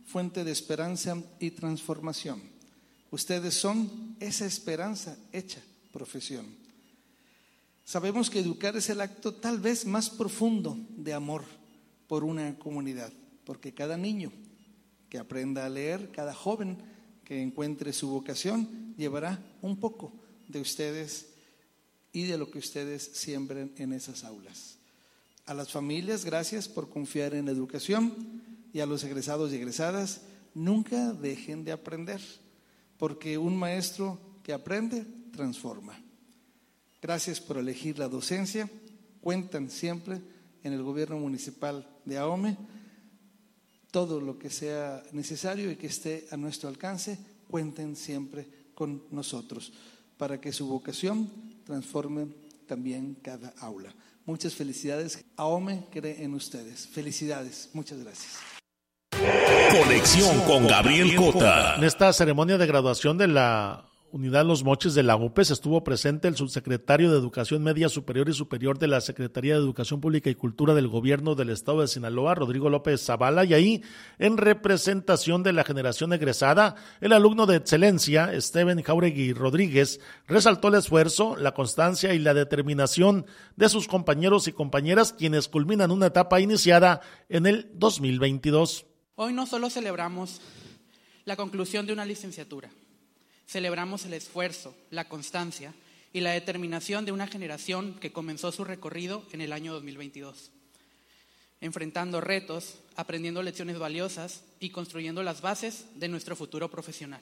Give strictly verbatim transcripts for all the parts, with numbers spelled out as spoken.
fuente de esperanza y transformación. Ustedes son esa esperanza hecha profesión. Sabemos que educar es el acto tal vez más profundo de amor por una comunidad, porque cada niño que aprenda a leer, cada joven que encuentre su vocación, llevará un poco de ustedes y de lo que ustedes siembren en esas aulas. A las familias, gracias por confiar en la educación, y a los egresados y egresadas, nunca dejen de aprender, porque un maestro que aprende, transforma. Gracias por elegir la docencia. Cuentan siempre en el gobierno municipal de Ahome todo lo que sea necesario y que esté a nuestro alcance. Cuenten siempre con nosotros para que su vocación transforme también cada aula. Muchas felicidades. Ahome cree en ustedes. Felicidades. Muchas gracias. Conexión con Gabriel Cota. En esta ceremonia de graduación de la Unidad Los Mochis de la U P E S estuvo presente el subsecretario de Educación Media Superior y Superior de la Secretaría de Educación Pública y Cultura del Gobierno del Estado de Sinaloa, Rodrigo López Zavala, y ahí, en representación de la generación egresada, el alumno de excelencia, Esteban Jauregui Rodríguez, resaltó el esfuerzo, la constancia y la determinación de sus compañeros y compañeras, quienes culminan una etapa iniciada en el dos mil veintidós. Hoy no solo celebramos la conclusión de una licenciatura, celebramos el esfuerzo, la constancia y la determinación de una generación que comenzó su recorrido en el año dos mil veintidós, enfrentando retos, aprendiendo lecciones valiosas y construyendo las bases de nuestro futuro profesional.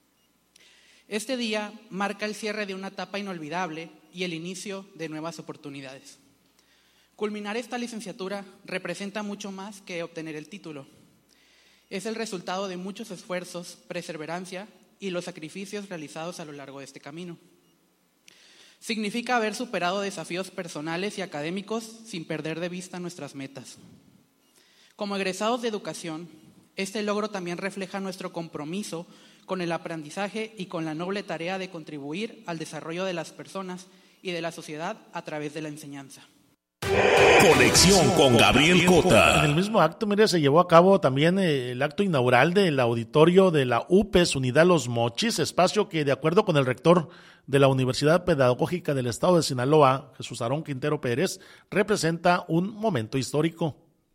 Este día marca el cierre de una etapa inolvidable y el inicio de nuevas oportunidades. Culminar esta licenciatura representa mucho más que obtener el título. Es el resultado de muchos esfuerzos, perseverancia y los sacrificios realizados a lo largo de este camino. Significa haber superado desafíos personales y académicos sin perder de vista nuestras metas. Como egresados de educación, este logro también refleja nuestro compromiso con el aprendizaje y con la noble tarea de contribuir al desarrollo de las personas y de la sociedad a través de la enseñanza. Conexión con Gabriel Cota. En el mismo acto, mire, se llevó a cabo también el acto inaugural del auditorio de la U P E S Unidad Los Mochis, espacio que, de acuerdo con el rector de la Universidad Pedagógica del Estado de Sinaloa, Jesús Aarón Quintero Pérez, representa un momento histórico.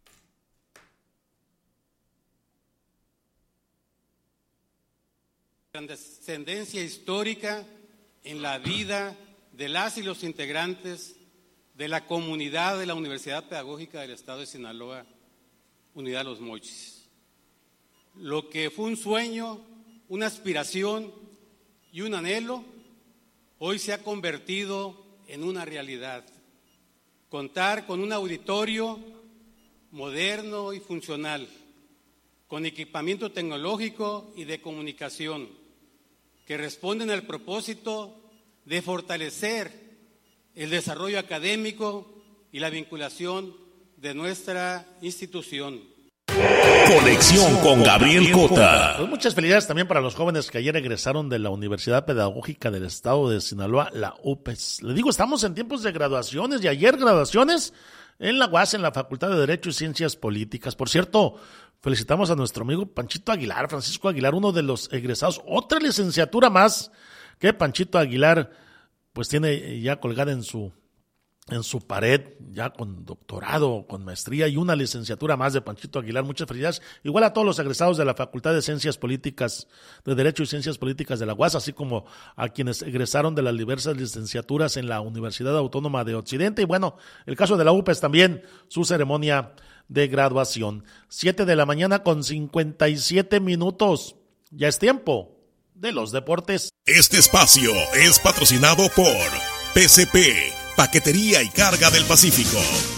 Trascendencia histórica en la vida de las y los integrantes de la comunidad de la Universidad Pedagógica del Estado de Sinaloa, Unidad Los Mochis. Lo que fue un sueño, una aspiración y un anhelo, hoy se ha convertido en una realidad. Contar con un auditorio moderno y funcional, con equipamiento tecnológico y de comunicación, que responden al propósito de fortalecer el desarrollo académico y la vinculación de nuestra institución. Conexión con Gabriel Cota. Pues muchas felicidades también para los jóvenes que ayer egresaron de la Universidad Pedagógica del Estado de Sinaloa, la U P E S. Le digo, estamos en tiempos de graduaciones y ayer graduaciones en la U A S, en la Facultad de Derecho y Ciencias Políticas. Por cierto, felicitamos a nuestro amigo Panchito Aguilar, Francisco Aguilar, uno de los egresados, otra licenciatura más que Panchito Aguilar pues tiene ya colgada en su en su pared, ya con doctorado, con maestría y una licenciatura más de Panchito Aguilar. Muchas felicidades. Igual a todos los egresados de la Facultad de Ciencias Políticas, de Derecho y Ciencias Políticas de la U A S, así como a quienes egresaron de las diversas licenciaturas en la Universidad Autónoma de Occidente. Y bueno, el caso de la U P E S también, su ceremonia de graduación. Siete de la mañana con cincuenta y siete minutos. Ya es tiempo de los deportes. Este espacio es patrocinado por P C P, Paquetería y Carga del Pacífico.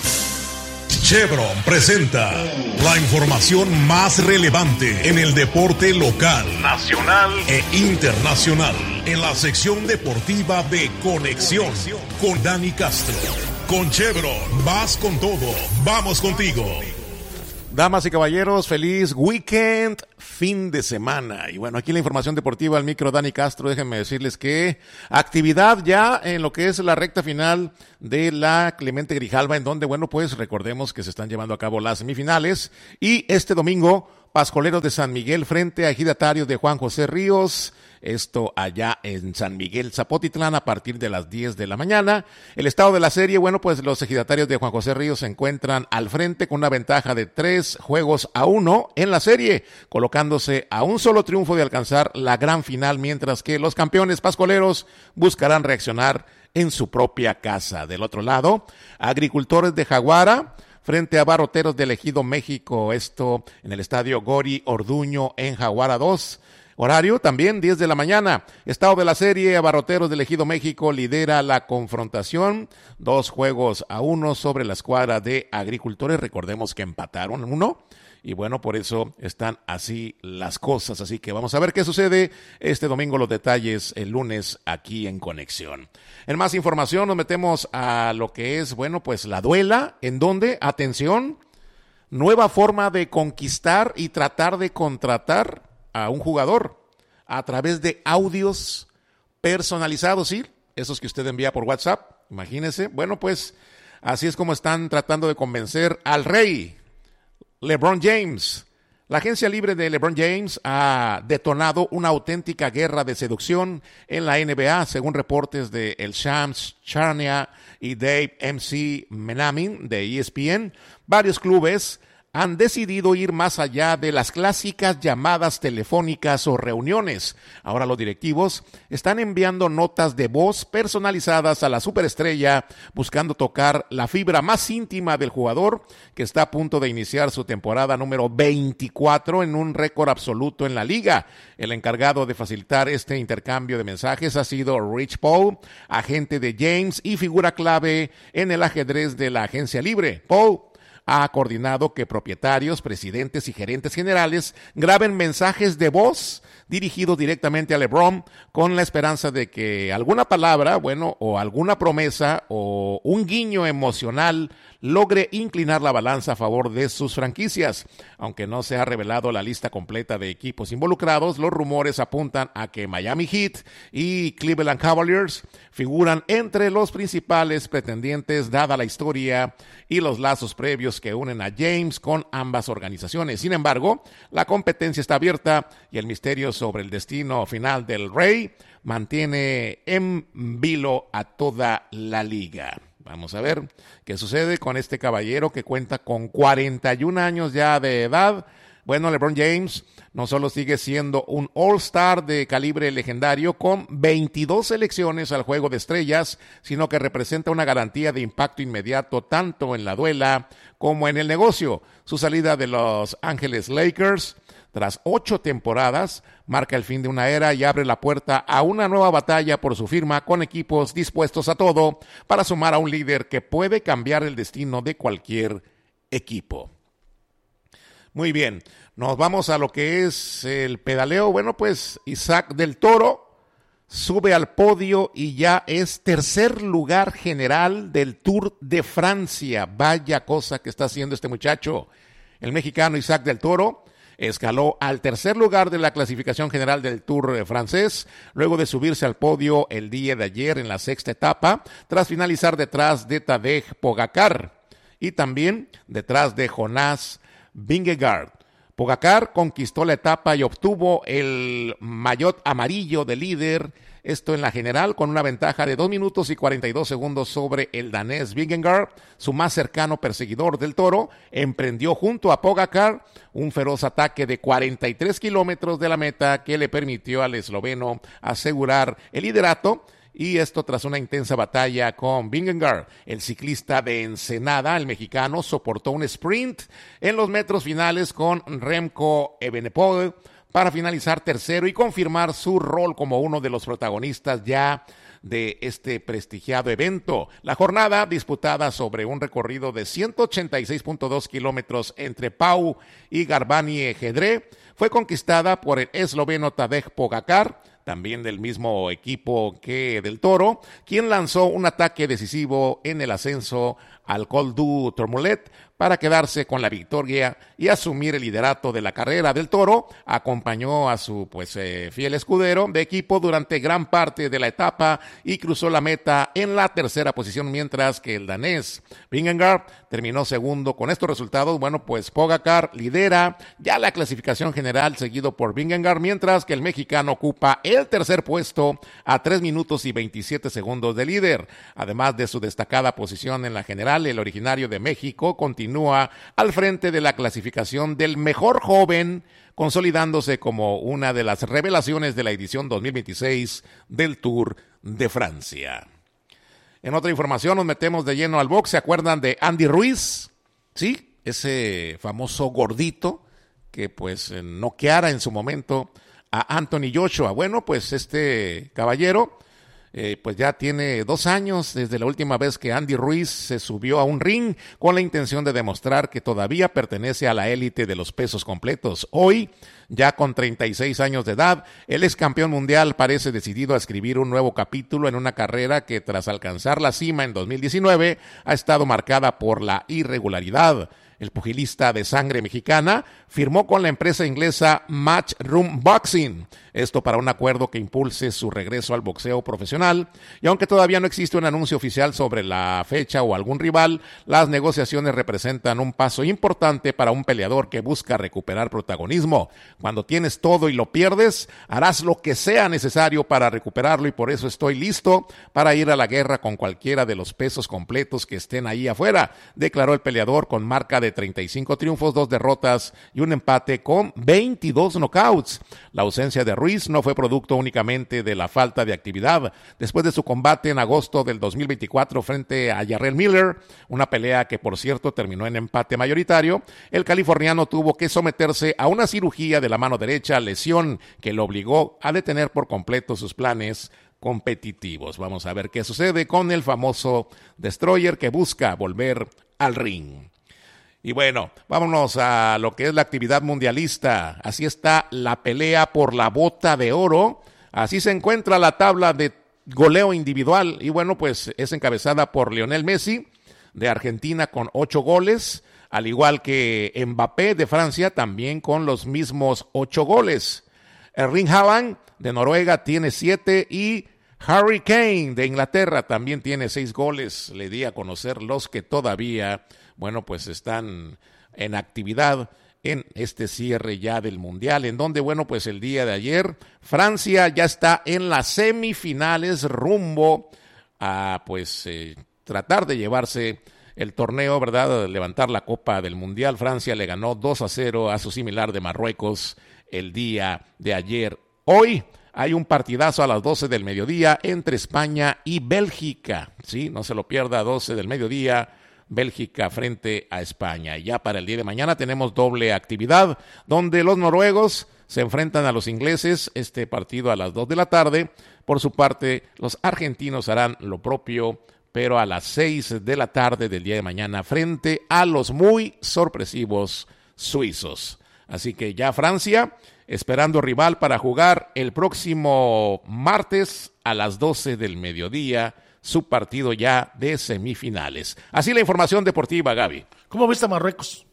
Chevron presenta la información más relevante en el deporte local, nacional e internacional, en la sección deportiva de Conexión con Dani Castro. Con Chevron, vas con todo, vamos contigo. Damas y caballeros, feliz weekend, fin de semana. Y bueno, aquí la información deportiva al micro, Dani Castro. Déjenme decirles que actividad ya en lo que es la recta final de la Clemente Grijalva, en donde, bueno, pues recordemos que se están llevando a cabo las semifinales. Y este domingo Pascoleros de San Miguel frente a Ejidatarios de Juan José Ríos. Esto allá en San Miguel Zapotitlán a partir de las diez de la mañana. El estado de la serie, bueno, pues los Ejidatarios de Juan José Ríos se encuentran al frente con una ventaja de tres juegos a uno en la serie, colocándose a un solo triunfo de alcanzar la gran final, mientras que los campeones pascoleros buscarán reaccionar en su propia casa. Del otro lado, Agricultores de Jaguara frente a Barroteros del Ejido México, esto en el estadio Gori Orduño en Jaguara dos. Horario también diez de la mañana. Estado de la serie, Abarroteros del Ejido México lidera la confrontación. Dos juegos a uno sobre la escuadra de Agricultores. Recordemos que empataron uno. Y bueno, por eso están así las cosas. Así que vamos a ver qué sucede este domingo, los detalles el lunes aquí en Conexión. En más información nos metemos a lo que es, bueno, pues la duela. ¿En dónde? Atención, nueva forma de conquistar y tratar de contratar a un jugador a través de audios personalizados, ¿sí? Esos que usted envía por WhatsApp, imagínese. Bueno, pues así es como están tratando de convencer al rey LeBron James. La agencia libre de LeBron James ha detonado una auténtica guerra de seducción en la N B A, según reportes de El Shams Charania y Dave M C Menamin de E S P N. Varios clubes han decidido ir más allá de las clásicas llamadas telefónicas o reuniones. Ahora los directivos están enviando notas de voz personalizadas a la superestrella, buscando tocar la fibra más íntima del jugador, que está a punto de iniciar su temporada número veinticuatro en un récord absoluto en la liga. El encargado de facilitar este intercambio de mensajes ha sido Rich Paul, agente de James y figura clave en el ajedrez de la agencia libre. Paul ha coordinado que propietarios, presidentes y gerentes generales graben mensajes de voz dirigidos directamente a LeBron con la esperanza de que alguna palabra, bueno, o alguna promesa o un guiño emocional logre inclinar la balanza a favor de sus franquicias. Aunque no se ha revelado la lista completa de equipos involucrados, los rumores apuntan a que Miami Heat y Cleveland Cavaliers figuran entre los principales pretendientes, dada la historia y los lazos previos que unen a James con ambas organizaciones. Sin embargo, la competencia está abierta y el misterio sobre el destino final del Rey mantiene en vilo a toda la liga. Vamos a ver qué sucede con este caballero que cuenta con cuarenta y un años ya de edad. Bueno, LeBron James no solo sigue siendo un All-Star de calibre legendario con veintidós selecciones al Juego de Estrellas, sino que representa una garantía de impacto inmediato tanto en la duela como en el negocio. Su salida de Los Ángeles Lakers tras ocho temporadas marca el fin de una era y abre la puerta a una nueva batalla por su firma con equipos dispuestos a todo para sumar a un líder que puede cambiar el destino de cualquier equipo. Muy bien, nos vamos a lo que es el pedaleo. Bueno, pues Isaac del Toro sube al podio y ya es tercer lugar general del Tour de Francia. Vaya cosa que está haciendo este muchacho. El mexicano Isaac del Toro escaló al tercer lugar de la clasificación general del Tour francés, luego de subirse al podio el día de ayer en la sexta etapa, tras finalizar detrás de Tadej Pogacar y también detrás de Jonas Vingegaard. Pogacar conquistó la etapa y obtuvo el maillot amarillo de líder, esto en la general, con una ventaja de dos minutos y cuarenta y dos segundos sobre el danés Vingegaard. Su más cercano perseguidor del Toro emprendió junto a Pogacar un feroz ataque de cuarenta y tres kilómetros de la meta que le permitió al esloveno asegurar el liderato. Y esto tras una intensa batalla con Vingegaard. El ciclista de Ensenada, el mexicano, soportó un sprint en los metros finales con Remco Evenepoel para finalizar tercero y confirmar su rol como uno de los protagonistas ya de este prestigiado evento. La jornada, disputada sobre un recorrido de ciento ochenta y seis punto dos kilómetros entre Pau y Garbanie-Gedré, fue conquistada por el esloveno Tadej Pogacar, también del mismo equipo que del Toro, quien lanzó un ataque decisivo en el ascenso al Col du Tourmalet para quedarse con la victoria y asumir el liderato de la carrera del toro. Acompañó a su pues eh, fiel escudero de equipo durante gran parte de la etapa y cruzó la meta en la tercera posición, mientras que el danés Vingegaard terminó segundo. Con estos resultados, bueno, pues Pogacar lidera ya la clasificación general, seguido por Vingegaard, mientras que el mexicano ocupa el tercer puesto a tres minutos y veintisiete segundos de líder. Además de su destacada posición en la general, el originario de México continúa Continúa al frente de la clasificación del mejor joven, consolidándose como una de las revelaciones de la edición dos mil veintiséis del Tour de Francia. En otra información nos metemos de lleno al box. ¿Se acuerdan de Andy Ruiz? Sí, ese famoso gordito que pues noqueara en su momento a Anthony Joshua. Bueno, pues este caballero Eh, pues ya tiene dos años desde la última vez que Andy Ruiz se subió a un ring con la intención de demostrar que todavía pertenece a la élite de los pesos completos. Hoy, ya con treinta y seis años de edad, el ex campeón mundial parece decidido a escribir un nuevo capítulo en una carrera que, tras alcanzar la cima en dos mil diecinueve, ha estado marcada por la irregularidad. El pugilista de sangre mexicana firmó con la empresa inglesa Matchroom Boxing, esto para un acuerdo que impulse su regreso al boxeo profesional, y aunque todavía no existe un anuncio oficial sobre la fecha o algún rival, las negociaciones representan un paso importante para un peleador que busca recuperar protagonismo. Cuando tienes todo y lo pierdes, harás lo que sea necesario para recuperarlo, y por eso estoy listo para ir a la guerra con cualquiera de los pesos completos que estén ahí afuera, declaró el peleador con marca de treinta y cinco triunfos, dos derrotas y un empate con veintidós knockouts. La ausencia de Ruiz no fue producto únicamente de la falta de actividad. Después de su combate en agosto del dos mil veinticuatro frente a Jarrell Miller, una pelea que por cierto terminó en empate mayoritario, el californiano tuvo que someterse a una cirugía de la mano derecha, lesión que lo obligó a detener por completo sus planes competitivos. Vamos a ver qué sucede con el famoso Destroyer que busca volver al ring. Y bueno, vámonos a lo que es la actividad mundialista. Así está la pelea por la bota de oro. Así se encuentra la tabla de goleo individual. Y bueno, pues es encabezada por Lionel Messi de Argentina con ocho goles, al igual que Mbappé de Francia también con los mismos ocho goles. Erling Haaland de Noruega tiene siete y Harry Kane de Inglaterra también tiene seis goles. Le di a conocer los que todavía, bueno, pues están en actividad en este cierre ya del Mundial, en donde, bueno, pues el día de ayer Francia ya está en las semifinales rumbo a, pues, eh, tratar de llevarse el torneo, ¿verdad?, levantar la Copa del Mundial. Francia le ganó dos a cero a su similar de Marruecos el día de ayer. Hoy hay un partidazo a las doce del mediodía entre España y Bélgica, ¿sí? No se lo pierda, doce del mediodía, Bélgica frente a España. Y ya para el día de mañana tenemos doble actividad, donde los noruegos se enfrentan a los ingleses, este partido a las dos de la tarde. Por su parte, los argentinos harán lo propio, pero a las seis de la tarde del día de mañana frente a los muy sorpresivos suizos. Así que ya Francia esperando rival para jugar el próximo martes a las doce del mediodía, su partido ya de semifinales. Así la información deportiva, Gaby. ¿Cómo viste a Marruecos?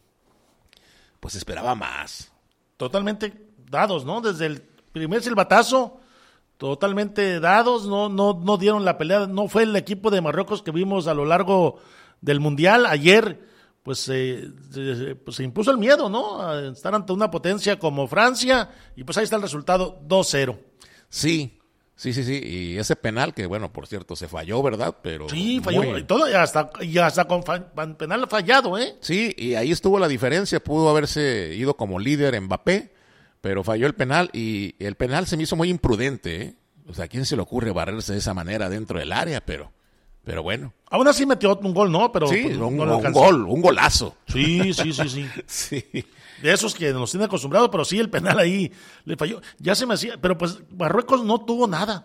Pues esperaba más. Totalmente dados, ¿no? Desde el primer silbatazo, totalmente dados, no, no, no dieron la pelea, no fue el equipo de Marruecos que vimos a lo largo del Mundial. Ayer pues, eh, pues se impuso el miedo, ¿no? A estar ante una potencia como Francia, y pues ahí está el resultado, dos cero. Sí, sí, sí, sí, y ese penal que, bueno, por cierto, se falló, ¿verdad? Pero sí, falló, muy... y todo, y hasta, y hasta con fa- penal fallado, ¿eh? Sí, y ahí estuvo la diferencia, pudo haberse ido como líder Mbappé, pero falló el penal, y el penal se me hizo muy imprudente, ¿eh? O sea, ¿a quién se le ocurre barrerse de esa manera dentro del área? Pero... Pero bueno. Aún así metió un gol, ¿no? Pero sí, pues, un, no un gol, un golazo. Sí, sí, sí, sí. Sí. De esos que nos tienen acostumbrados, pero sí, el penal ahí le falló. Ya se me hacía, pero pues Marruecos no tuvo nada.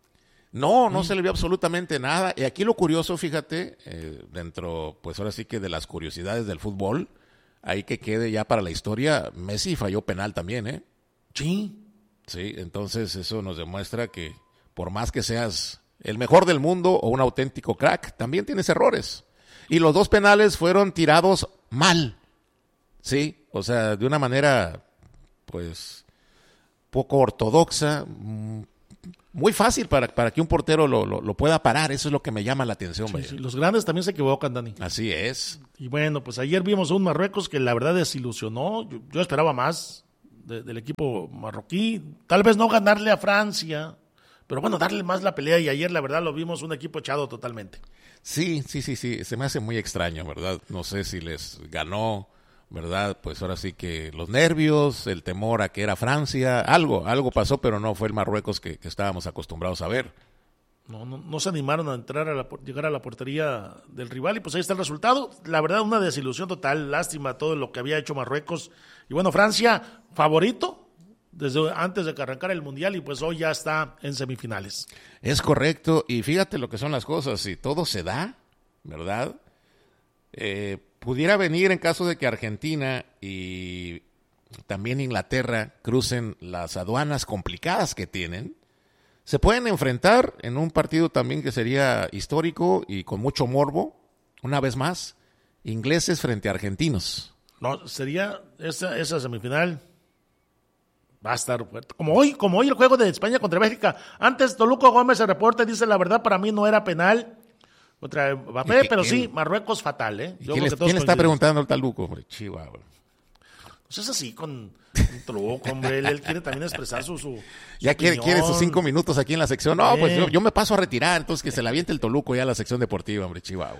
No, no sí. se le vio absolutamente nada. Y aquí lo curioso, fíjate, eh, dentro, pues ahora sí que de las curiosidades del fútbol, ahí que quede ya para la historia, Messi falló penal también, ¿eh? Sí. Sí, entonces eso nos demuestra que por más que seas el mejor del mundo o un auténtico crack, también tienes errores. Y los dos penales fueron tirados mal, ¿sí? O sea, de una manera, pues, poco ortodoxa, muy fácil para, para que un portero lo, lo, lo pueda parar. Eso es lo que me llama la atención. Sí, sí, los grandes también se equivocan, Dani. Así es. Y bueno, pues ayer vimos a un Marruecos que la verdad desilusionó. Yo, yo esperaba más de, del equipo marroquí. Tal vez no ganarle a Francia, pero bueno, darle más la pelea. Y ayer la verdad lo vimos un equipo echado totalmente. Sí, sí, sí, sí. Se me hace muy extraño, ¿verdad? No sé si les ganó, ¿verdad? Pues ahora sí que los nervios, el temor a que era Francia, algo, algo pasó, pero no fue el Marruecos que, que estábamos acostumbrados a ver. No, no, no se animaron a entrar a la, llegar a la portería del rival y pues ahí está el resultado. La verdad, una desilusión total, lástima todo lo que había hecho Marruecos. Y bueno, Francia, favorito desde antes de que arrancara el Mundial y pues hoy ya está en semifinales. Es correcto, y fíjate lo que son las cosas, si todo se da, ¿verdad? Eh, pudiera venir en caso de que Argentina y también Inglaterra crucen las aduanas complicadas que tienen, se pueden enfrentar en un partido también que sería histórico y con mucho morbo, una vez más, ingleses frente a argentinos. No, sería esa, esa semifinal. Va a estar fuerte. Como hoy, como hoy el juego de España contra Bélgica. Antes Toluco Gómez se reporta y dice la verdad, para mí no era penal contra Mbappé, pero sí, Marruecos fatal, ¿eh? Yo ¿Quién, es, ¿quién está preguntando al Taluco? Hombre, Chihuahua. Pues es así con, con Toluco, hombre. Él, él quiere también expresar su, su Ya su quiere, quiere sus cinco minutos aquí en la sección. No, eh. pues yo, yo me paso a retirar, entonces que se le aviente el Toluco ya a la sección deportiva, hombre, Chihuahua.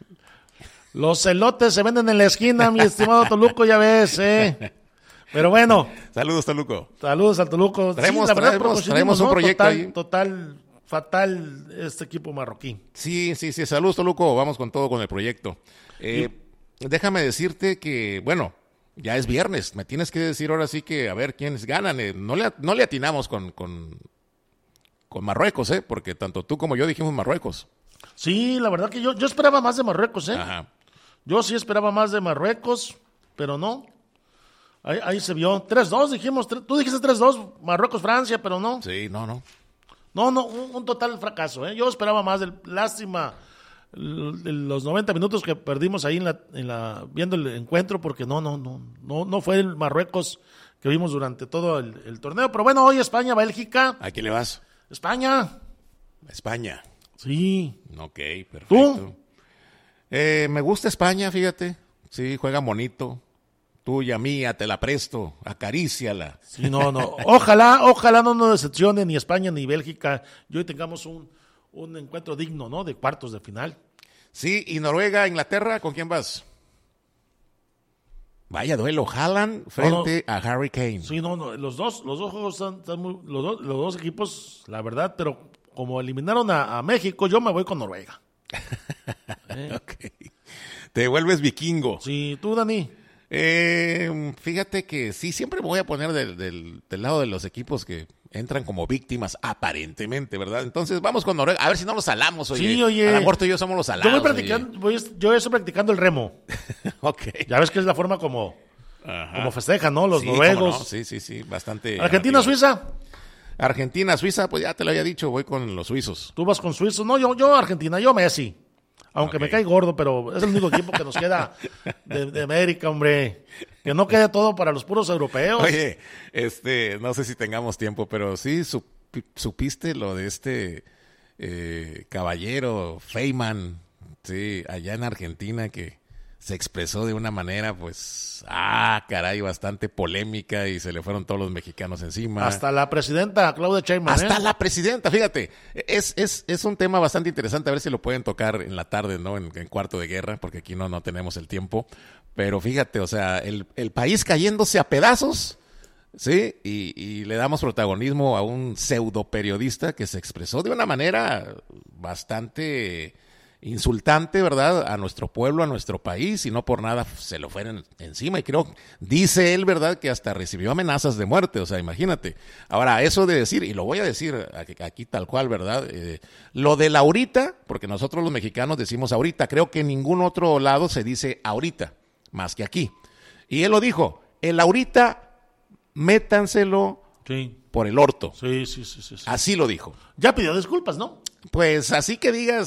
Los elotes se venden en la esquina, mi estimado Toluco, ya ves, ¿eh? Pero bueno. Saludos, Toluco. Saludos al Toluco. Traemos, sí, la verdad, traemos, traemos un ¿no? proyecto total, ahí. Total, fatal este equipo marroquí. Sí, sí, sí. Saludos, Toluco. Vamos con todo con el proyecto. Eh, y... Déjame decirte que, bueno, ya es viernes. Me tienes que decir ahora sí que a ver quiénes ganan. Eh, no, le, no le atinamos con, con, con Marruecos, ¿eh? Porque tanto tú como yo dijimos Marruecos. Sí, la verdad que yo, yo esperaba más de Marruecos, ¿eh? Ajá. Yo sí esperaba más de Marruecos, pero no. Ahí, ahí se vio. tres dos dijimos. Tres, tú dijiste tres dos, Marruecos-Francia, pero no. Sí, no, no. No, no, un, un total fracaso, ¿eh? Yo esperaba más. Del, lástima los noventa minutos que perdimos ahí en la, en la viendo el encuentro, porque no, no, no, no, no fue el Marruecos que vimos durante todo el, el torneo. Pero bueno, hoy España-Bélgica. ¿A quién le vas? España. España. Sí. Ok, perfecto. ¿Tú? Eh, me gusta España, fíjate. Sí, juega bonito. Tuya, mía, te la presto, acaríciala. Sí, no, no. Ojalá, ojalá no nos decepcione ni España ni Bélgica y hoy tengamos un, un encuentro digno, ¿no? De cuartos de final. Sí, y Noruega, Inglaterra, ¿con quién vas? Vaya duelo, Haaland frente no, no. a Harry Kane. Sí, no, no, los dos, los dos juegos están, están muy, los dos, los dos equipos, la verdad, pero como eliminaron a, a México, yo me voy con Noruega. ¿Eh? Ok. Te vuelves vikingo. Sí, tú, Dani. Eh, fíjate que sí, siempre me voy a poner del, del, del lado de los equipos que entran como víctimas, aparentemente, ¿verdad? Entonces vamos con Noruega, a ver si no los salamos, oye. Sí, oye. A la muerte y yo somos los salados. Yo voy practicando, voy, yo estoy practicando el remo. Ok. Ya ves que es la forma como, como festejan, ¿no? Los sí, noruegos. No. Sí, sí, sí, bastante. Argentina, Suiza. Argentina, Suiza, pues ya te lo había dicho, voy con los suizos. Tú vas con suizos. No, yo, yo Argentina, yo Messi. Aunque okay. me cae gordo, pero es el único equipo que nos queda de, de América, hombre. Que no quede todo para los puros europeos. Oye, este, no sé si tengamos tiempo, pero sí supiste lo de este eh, caballero Feynman, sí, allá en Argentina, que se expresó de una manera, pues, ah, caray, bastante polémica y se le fueron todos los mexicanos encima. Hasta la presidenta Claudia Sheinbaum. Hasta ¿eh? la presidenta, fíjate, es, es, es un tema bastante interesante, a ver si lo pueden tocar en la tarde, ¿no? En, en Cuarto de Guerra, porque aquí no, no tenemos el tiempo. Pero fíjate, o sea, el, el país cayéndose a pedazos, ¿sí? Y, y le damos protagonismo a un pseudo periodista que se expresó de una manera bastante insultante, ¿verdad? A nuestro pueblo, a nuestro país, y no por nada se lo fueron encima. Y creo, dice él, ¿verdad?, que hasta recibió amenazas de muerte, o sea, imagínate. Ahora, eso de decir, y lo voy a decir aquí, aquí tal cual, ¿verdad? Eh, lo del ahorita, porque nosotros los mexicanos decimos ahorita, creo que en ningún otro lado se dice ahorita, más que aquí. Y él lo dijo, el ahorita, métanselo sí. por el orto. Sí, sí, sí, sí, sí. Así lo dijo. Ya pidió disculpas, ¿no? Pues así que digas,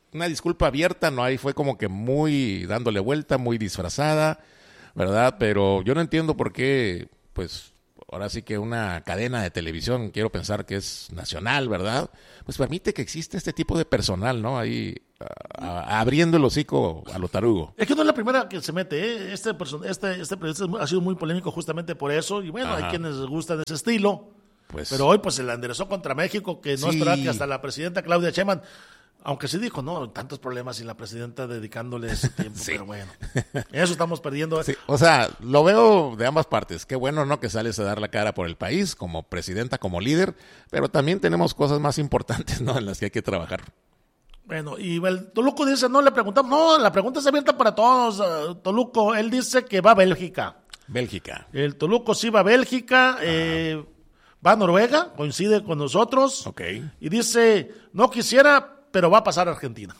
una disculpa abierta, no, ahí fue como que muy dándole vuelta, muy disfrazada, ¿verdad? Pero yo no entiendo por qué, pues, ahora sí que una cadena de televisión, quiero pensar que es nacional, ¿verdad? Pues permite que exista este tipo de personal, ¿no? Ahí a, a, abriendo el hocico a lo tarugo. Es que no es la primera que se mete, ¿eh? Este, person- este, este periodista ha sido muy polémico justamente por eso, y bueno, Ajá. hay quienes les gustan ese estilo, Pues, pero hoy pues se la enderezó contra México, que no Sí. esperaba que hasta la presidenta Claudia Sheinbaum, aunque sí dijo, no, tantos problemas sin la presidenta dedicándole ese tiempo, Sí. pero bueno, eso estamos perdiendo. sí, o sea, lo veo de ambas partes. Qué bueno, ¿no? Que sales a dar la cara por el país como presidenta, como líder, pero también tenemos cosas más importantes, ¿no? En las que hay que trabajar. Bueno, y el Toluco dice, no, le preguntamos, no, la pregunta es abierta para todos, uh, Toluco, él dice que va a Bélgica. Bélgica. El Toluco sí va a Bélgica, eh, va a Noruega, coincide con nosotros. Ok. Y dice, no quisiera, pero va a pasar a Argentina.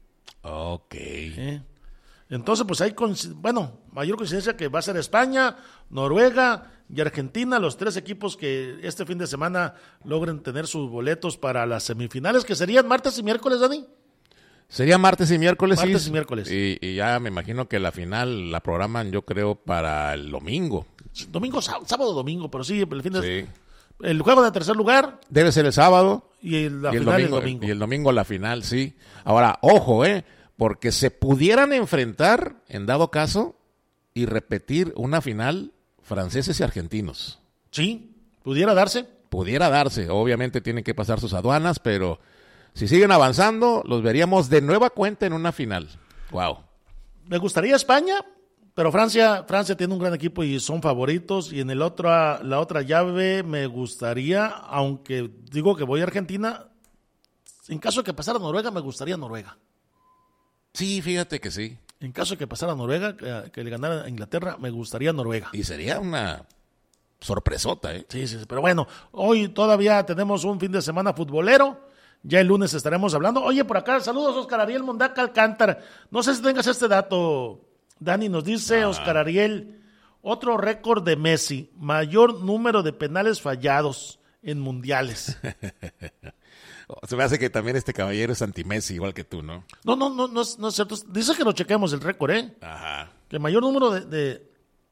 Ok. ¿Eh? Entonces, pues hay, coinc- bueno, mayor coincidencia que va a ser España, Noruega y Argentina, los tres equipos que este fin de semana logren tener sus boletos para las semifinales, que serían martes y miércoles, Dani. Sería martes y miércoles. Martes sí. y miércoles. Y, y ya me imagino que la final la programan, yo creo, para el domingo. Domingo, sá- sábado, domingo, pero sí, el fin de Sí. el juego de tercer lugar Debe ser el sábado. y el- la y el final domingo, el domingo. Y el domingo la final, sí. Ahora, ojo, ¿eh? Porque se pudieran enfrentar, en dado caso, y repetir una final franceses y argentinos. Sí, pudiera darse. Pudiera darse. Obviamente tienen que pasar sus aduanas, pero si siguen avanzando, los veríamos de nueva cuenta en una final. Wow. Me gustaría España, pero Francia, Francia tiene un gran equipo y son favoritos. Y en el otro, la otra llave me gustaría, aunque digo que voy a Argentina, en caso de que pasara Noruega, me gustaría Noruega. Sí, fíjate que sí. En caso de que pasara Noruega, que, que le ganara a Inglaterra, me gustaría Noruega. Y sería una sorpresota, ¿eh? Sí, sí, sí, pero bueno, hoy todavía tenemos un fin de semana futbolero. Ya el lunes estaremos hablando. Oye, por acá, saludos, Oscar Ariel Mondaca Alcántara. No sé si tengas este dato, Dani, nos dice Ah. Oscar Ariel, otro récord de Messi, mayor número de penales fallados en mundiales. Se me hace que también este caballero es anti-Messi, igual que tú, ¿no? No, no, no, no es, no es cierto. Dice que lo chequemos el récord, ¿eh? Ajá. Que mayor número de, de,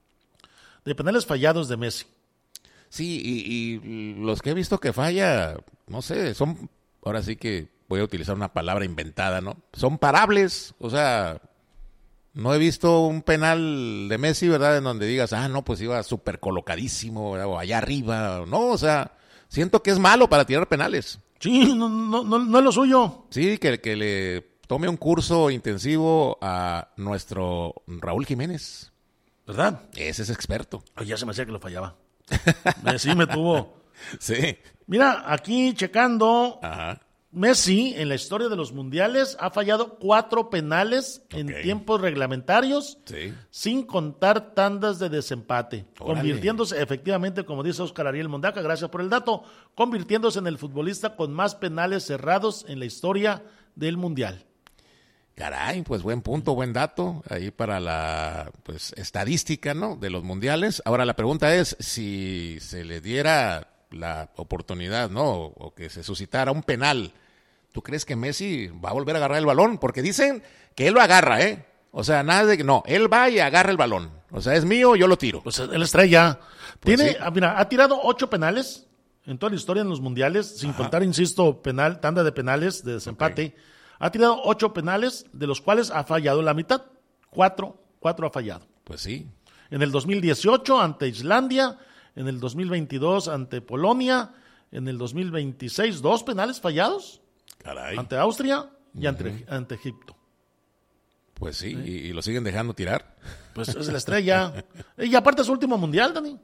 de penales fallados de Messi. Sí, y, y los que he visto que falla, no sé, son, ahora sí que voy a utilizar una palabra inventada, ¿no? Son parables, o sea, no he visto un penal de Messi, ¿verdad? En donde digas, ah, no, pues iba súper colocadísimo, ¿verdad? O allá arriba, no, o sea, siento que es malo para tirar penales. Sí, no, no, no, no es lo suyo. Sí, que, que le tome un curso intensivo a nuestro Raúl Jiménez. ¿Verdad? Ese es experto. Ay, ya se me hacía que lo fallaba. Me- sí, me tuvo. Sí. Mira, aquí checando, Ajá. Messi en la historia de los mundiales ha fallado cuatro penales en Ok. tiempos reglamentarios, Sí. sin contar tandas de desempate, Órale. convirtiéndose efectivamente, como dice Oscar Ariel Mondaca, gracias por el dato, convirtiéndose en el futbolista con más penales cerrados en la historia del mundial. Caray, pues buen punto, buen dato ahí para la pues estadística, ¿no? De los mundiales. Ahora la pregunta es si se le diera la oportunidad, ¿no? O, o que se suscitara un penal. ¿Tú crees que Messi va a volver a agarrar el balón? Porque dicen que él lo agarra, ¿eh? O sea, nada de que no, él va y agarra el balón. O sea, es mío, yo lo tiro. Pues él estrella. Pues Tiene, sí. ah, mira, ha tirado ocho penales en toda la historia en los mundiales, sin contar, insisto, penal, tanda de penales de desempate. Ha tirado ocho penales, de los cuales ha fallado la mitad. Cuatro, cuatro ha fallado. Pues sí. En el dos mil dieciocho ante Islandia, en el dos mil veintidós ante Polonia, en el dos mil veintiséis dos penales fallados Caray. ante Austria y ante, ante Egipto. Pues sí, y, y lo siguen dejando tirar. Pues es la estrella. Y aparte es su último mundial, Dani.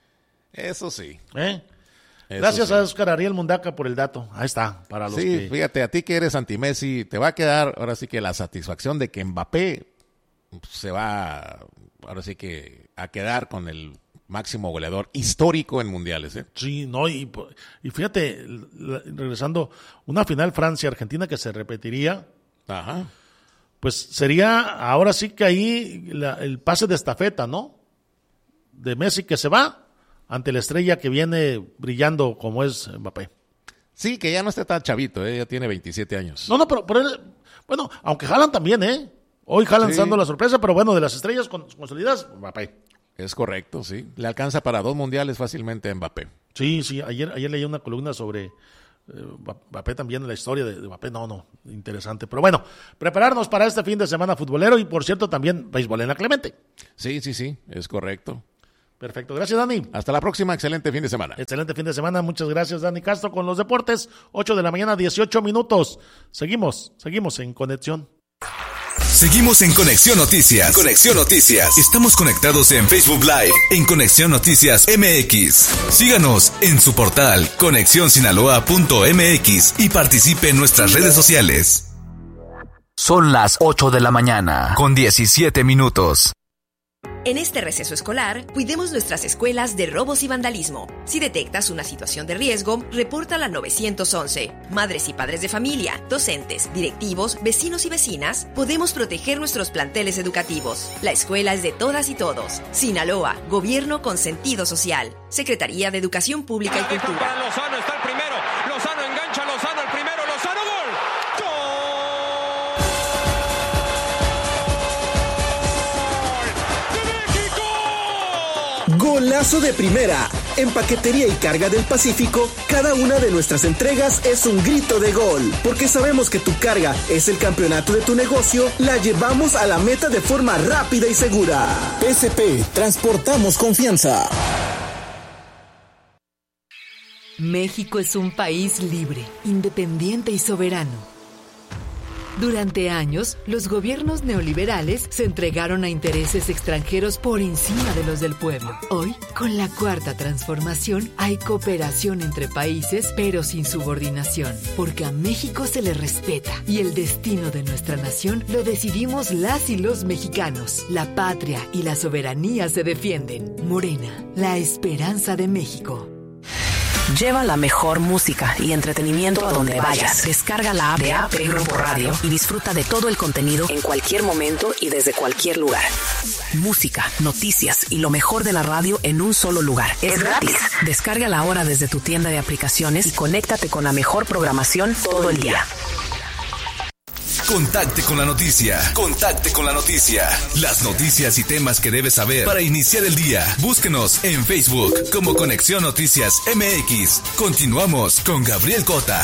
Eso sí. ¿Eh? Eso Gracias sí. a Oscar Ariel Mundaca por el dato. Ahí está, para los Sí, que... fíjate, a ti que eres anti-Messi, te va a quedar ahora sí que la satisfacción de que Mbappé se va ahora sí que a quedar con el máximo goleador histórico en mundiales, ¿eh? Sí, no, y, y fíjate, la- regresando, una final Francia-Argentina que se repetiría, Ajá. pues sería ahora sí que ahí la- el pase de estafeta, ¿no? De Messi que se va ante la estrella que viene brillando como es Mbappé. Sí, que ya no está tan chavito, ¿eh? Ya tiene veintisiete años. No, no, pero, pero él, Bueno, aunque Haaland también, ¿eh? Hoy Haaland Sí. dando la sorpresa, pero bueno, de las estrellas con- consolidadas, Mbappé. Es correcto, sí. Le alcanza para dos mundiales fácilmente a Mbappé. Sí, sí, ayer, ayer leí una columna sobre eh, Mbappé también, la historia de, de Mbappé, no, no, interesante. Pero bueno, prepararnos para este fin de semana futbolero y, por cierto, también béisbol en la Clemente. Sí, sí, sí, es correcto. Perfecto, gracias, Dani. Hasta la próxima, excelente fin de semana. Excelente fin de semana, muchas gracias, Dani Castro, con los deportes, ocho de la mañana, dieciocho minutos. Seguimos, seguimos en conexión. Seguimos en Conexión Noticias. Conexión Noticias. Estamos conectados en Facebook Live, en Conexión Noticias M X. Síganos en su portal conexión sinaloa punto m x y participe en nuestras redes sociales. Son las ocho de la mañana, con diecisiete minutos. En este receso escolar, cuidemos nuestras escuelas de robos y vandalismo. Si detectas una situación de riesgo, repórtala al nueve once. Madres y padres de familia, docentes, directivos, vecinos y vecinas, podemos proteger nuestros planteles educativos. La escuela es de todas y todos. Sinaloa, gobierno con sentido social. Secretaría de Educación Pública y Cultura. Lozano está el primero. Lozano engancha, Lozano el primero. Lozano, gol. Golazo de primera. En Paquetería y Carga del Pacífico, cada una de nuestras entregas es un grito de gol. Porque sabemos que tu carga es el campeonato de tu negocio, la llevamos a la meta de forma rápida y segura. P S P, transportamos confianza. México es un país libre, independiente y soberano. Durante años, los gobiernos neoliberales se entregaron a intereses extranjeros por encima de los del pueblo. Hoy, con la Cuarta Transformación, hay cooperación entre países, pero sin subordinación, porque a México se le respeta y el destino de nuestra nación lo decidimos las y los mexicanos. La patria y la soberanía se defienden. Morena, la esperanza de México. Lleva la mejor música y entretenimiento a donde vayas. Descarga la app de A P Grupo Radio y disfruta de todo el contenido en cualquier momento y desde cualquier lugar. Música, noticias y lo mejor de la radio en un solo lugar. Es gratis. Descárgala ahora desde tu tienda de aplicaciones y conéctate con la mejor programación todo el día. Contacte con la noticia. Contacte con la noticia. Las noticias y temas que debes saber para iniciar el día. Búsquenos en Facebook como Conexión Noticias M X. Continuamos con Gabriel Cota.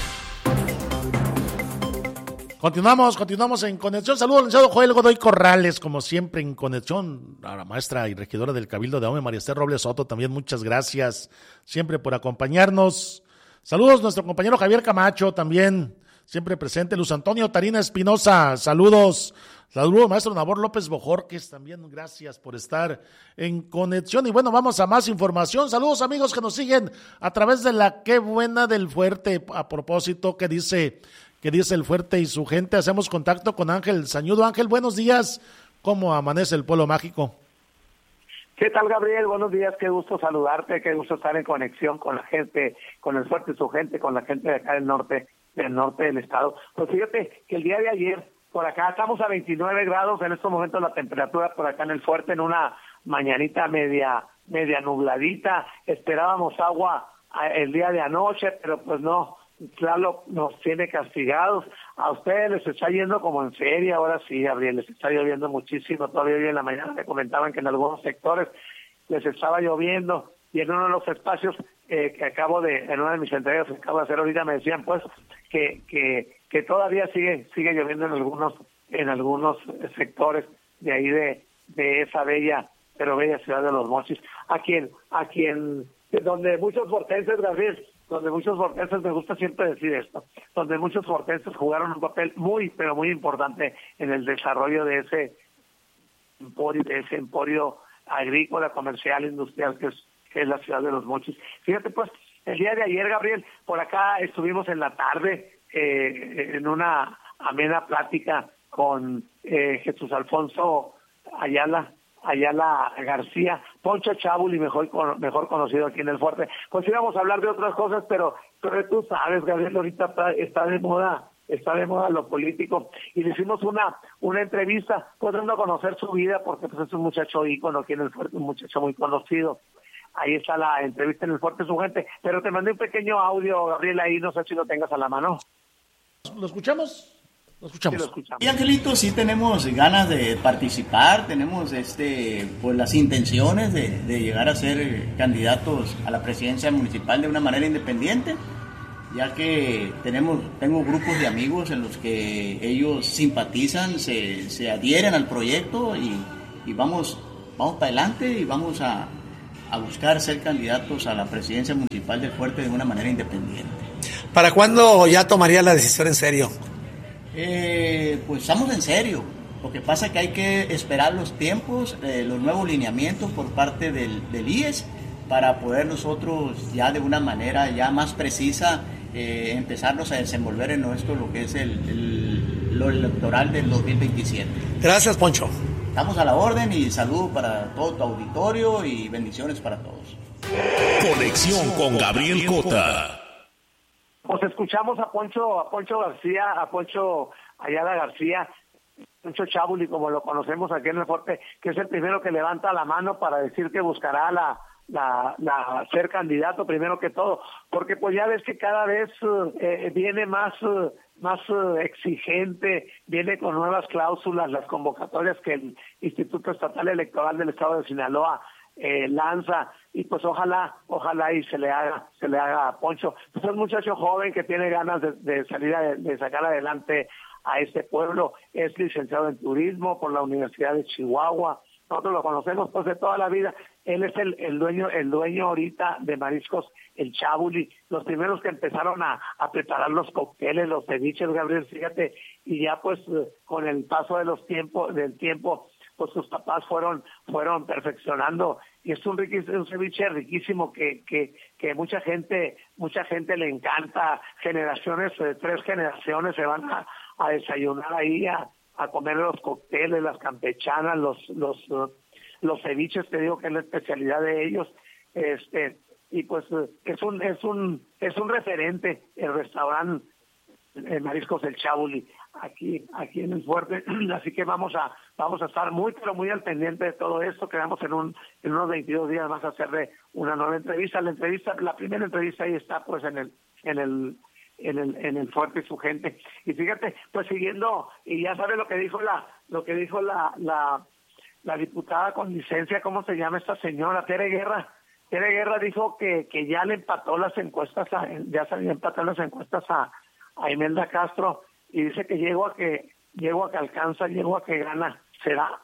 Continuamos, continuamos en conexión. Saludos al licenciado Joel Godoy Corrales, como siempre en conexión. A la maestra y regidora del Cabildo de Ahome, María Esther Robles Soto, también muchas gracias siempre por acompañarnos. Saludos nuestro compañero Javier Camacho, también siempre presente. Luz Antonio Tarina Espinosa, saludos. Saludos, maestro Nabor López Bojorques, también gracias por estar en conexión. Y bueno, vamos a más información. Saludos, amigos que nos siguen a través de la Qué Buena del Fuerte. A propósito, ¿qué dice, qué dice el Fuerte y su gente? Hacemos contacto con Ángel Sañudo. Ángel, buenos días. ¿Cómo amanece el pueblo mágico? ¿Qué tal, Gabriel? Buenos días, qué gusto saludarte, qué gusto estar en conexión con la gente, con el Fuerte y su gente, con la gente de acá del norte. del norte del estado. Pues fíjate que el día de ayer, por acá estamos a veintinueve grados, en estos momentos la temperatura por acá en el Fuerte, en una mañanita media media nubladita, esperábamos agua el día de anoche, pero pues no, claro, nos tiene castigados. A ustedes les está yendo como en feria, ahora sí, Gabriel, les está lloviendo muchísimo, todavía hoy en la mañana me comentaban que en algunos sectores les estaba lloviendo, y en uno de los espacios eh, que acabo de, en una de mis entregas que acabo de hacer ahorita, me decían pues que que que todavía sigue sigue lloviendo en algunos en algunos sectores de ahí de de esa bella pero bella ciudad de Los Mochis, a quien a quien donde muchos fortenses, Gabriel, donde muchos fortenses, me gusta siempre decir esto, donde muchos fortenses jugaron un papel muy pero muy importante en el desarrollo de ese emporio, de ese emporio agrícola, comercial, industrial que es que es la ciudad de Los Mochis. Fíjate pues, el día de ayer, Gabriel, por acá estuvimos en la tarde eh, en una amena plática con eh, Jesús Alfonso Ayala, Ayala García, Poncho Chabuli, mejor mejor conocido aquí en el Fuerte. Pues íbamos a hablar de otras cosas, pero, pero tú sabes, Gabriel, ahorita está, está de moda, está de moda lo político, y le hicimos una una entrevista, pues dando a conocer su vida, porque pues es un muchacho ícono aquí en el Fuerte, un muchacho muy conocido. Ahí está la entrevista en el Fuerte su gente, pero te mandé un pequeño audio, Gabriel, ahí no sé si lo tengas a la mano. ¿Lo escuchamos? Lo escuchamos. Sí, lo escuchamos. Y Angelito, sí tenemos ganas de participar, tenemos este, pues las intenciones de, de llegar a ser candidatos a la presidencia municipal de una manera independiente, ya que tenemos, tengo grupos de amigos en los que ellos simpatizan, se, se adhieren al proyecto y, y vamos, vamos para adelante y vamos a, a buscar ser candidatos a la presidencia municipal del Fuerte de una manera independiente. ¿Para cuándo ya tomaría la decisión en serio? Eh, pues estamos en serio. Lo que pasa es que hay que esperar los tiempos, eh, los nuevos lineamientos por parte del, del I E S para poder nosotros ya de una manera ya más precisa eh, empezarnos a desenvolver en nuestro lo que es el, el, lo electoral del dos mil veintisiete. Gracias, Poncho. Estamos a la orden y saludo para todo tu auditorio y bendiciones para todos. Conexión con Gabriel Cota. Pues escuchamos a Poncho, a Poncho García, a Poncho Ayala García, Poncho Chabuli, como lo conocemos aquí en el Fuerte, que es el primero que levanta la mano para decir que buscará la, la, la ser candidato primero que todo, porque pues ya ves que cada vez eh, viene más, uh, más uh, exigente, viene con nuevas cláusulas, las convocatorias que el Instituto Estatal Electoral del Estado de Sinaloa Eh, lanza, y pues ojalá, ojalá y se le haga, se le haga a Poncho. Pues es un muchacho joven que tiene ganas de, de salir a, de sacar adelante a este pueblo, es licenciado en turismo por la Universidad de Chihuahua, nosotros lo conocemos pues de toda la vida, él es el, el dueño, el dueño ahorita de Mariscos El Chabuli, los primeros que empezaron a, a preparar los cócteles, los ceviches, Gabriel, fíjate, y ya pues con el paso de los tiempos, del tiempo, pues sus papás fueron fueron perfeccionando, y es un, riquis, un ceviche riquísimo que que que mucha gente mucha gente le encanta, generaciones, eh, tres generaciones se van a, a desayunar ahí, a, a comer los cócteles, las campechanas, los los uh, los ceviches, te digo que es la especialidad de ellos, este y pues uh, es un es un es un referente el restaurante eh, Mariscos El Chabuli aquí aquí en el Fuerte, así que vamos a vamos a estar muy pero muy al pendiente de todo esto. Quedamos en un en unos veintidós días más a hacerle una nueva entrevista. La entrevista, la primera entrevista ahí está pues en el en el en el en el Fuerte y su gente. Y fíjate, pues siguiendo, y ya sabe lo que dijo la lo que dijo la la la diputada con licencia, ¿cómo se llama esta señora? Tere Guerra. Tere Guerra dijo que que ya le empató las encuestas a, ya se había empatado las encuestas a a Imelda Castro, y dice que llego a que llego a que alcanza, llego a que gana, será.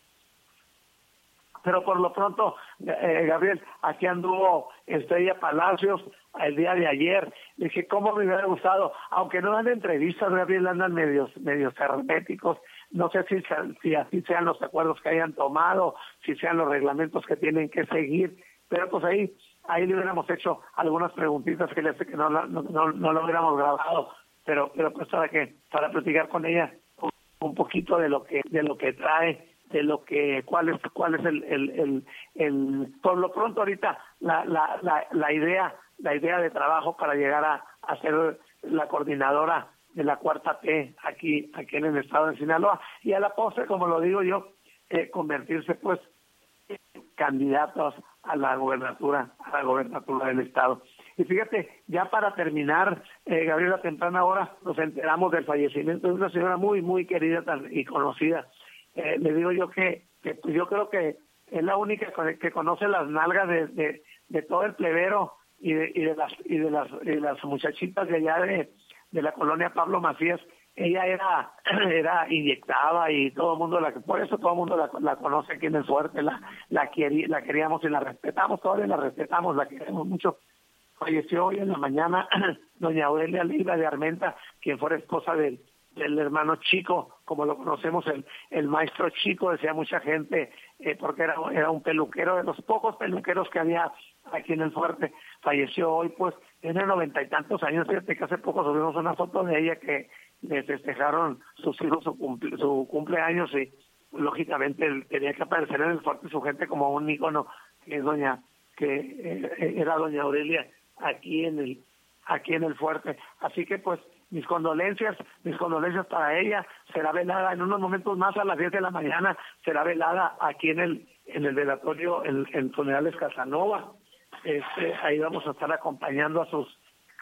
Pero por lo pronto, eh, Gabriel, aquí anduvo Estrella Palacios el día de ayer. Le dije, ¿cómo me hubiera gustado? Aunque no dan entrevistas, Gabriel, andan medios, medios herméticos. No sé si, si así sean los acuerdos que hayan tomado, si sean los reglamentos que tienen que seguir. Pero pues ahí, ahí le hubiéramos hecho algunas preguntitas que le hace que no, no, no, no lo hubiéramos grabado. Pero, pero pues para que, para platicar con ella un poquito de lo que, de lo que trae, de lo que, cuál es, cuál es el, el, el, el por lo pronto ahorita la, la, la, la idea, la idea de trabajo para llegar a, a ser la coordinadora de la cuarta T aquí, aquí en el estado de Sinaloa, y a la postre, como lo digo yo, eh, convertirse pues en candidatos a la gobernatura, a la gobernatura del estado. Y fíjate, ya para terminar, eh, Gabriela, a temprana hora nos enteramos del fallecimiento de una señora muy, muy querida tan, y conocida. Eh, le digo yo que, que pues yo creo que es la única que conoce las nalgas de, de, de todo el plebero y de, y de las y de las y de las muchachitas de allá de, de la colonia Pablo Macías. Ella era era inyectada y todo el mundo la por eso todo el mundo la, la conoce aquí en el Fuerte, la la, querí, la queríamos y la respetamos, todavía la respetamos, la queremos mucho. Falleció hoy en la mañana doña Aurelia Liga de Armenta, quien fuera esposa del, del hermano Chico, como lo conocemos, el, el maestro Chico, decía mucha gente, eh, porque era, era un peluquero, de los pocos peluqueros que había aquí en el Fuerte. Falleció hoy, pues, tiene noventa y tantos años. Fíjate que hace poco subimos una foto de ella que le festejaron sus hijos su, cumple, su cumpleaños, y lógicamente tenía que aparecer en el Fuerte su gente como un ícono, que es doña, que eh, era doña Aurelia aquí en el aquí en el Fuerte. Así que pues mis condolencias, mis condolencias para ella. Será velada en unos momentos más, a las diez de la mañana, será velada aquí en el en el velatorio en, en Funerales Casanova. Este, ahí vamos a estar acompañando a sus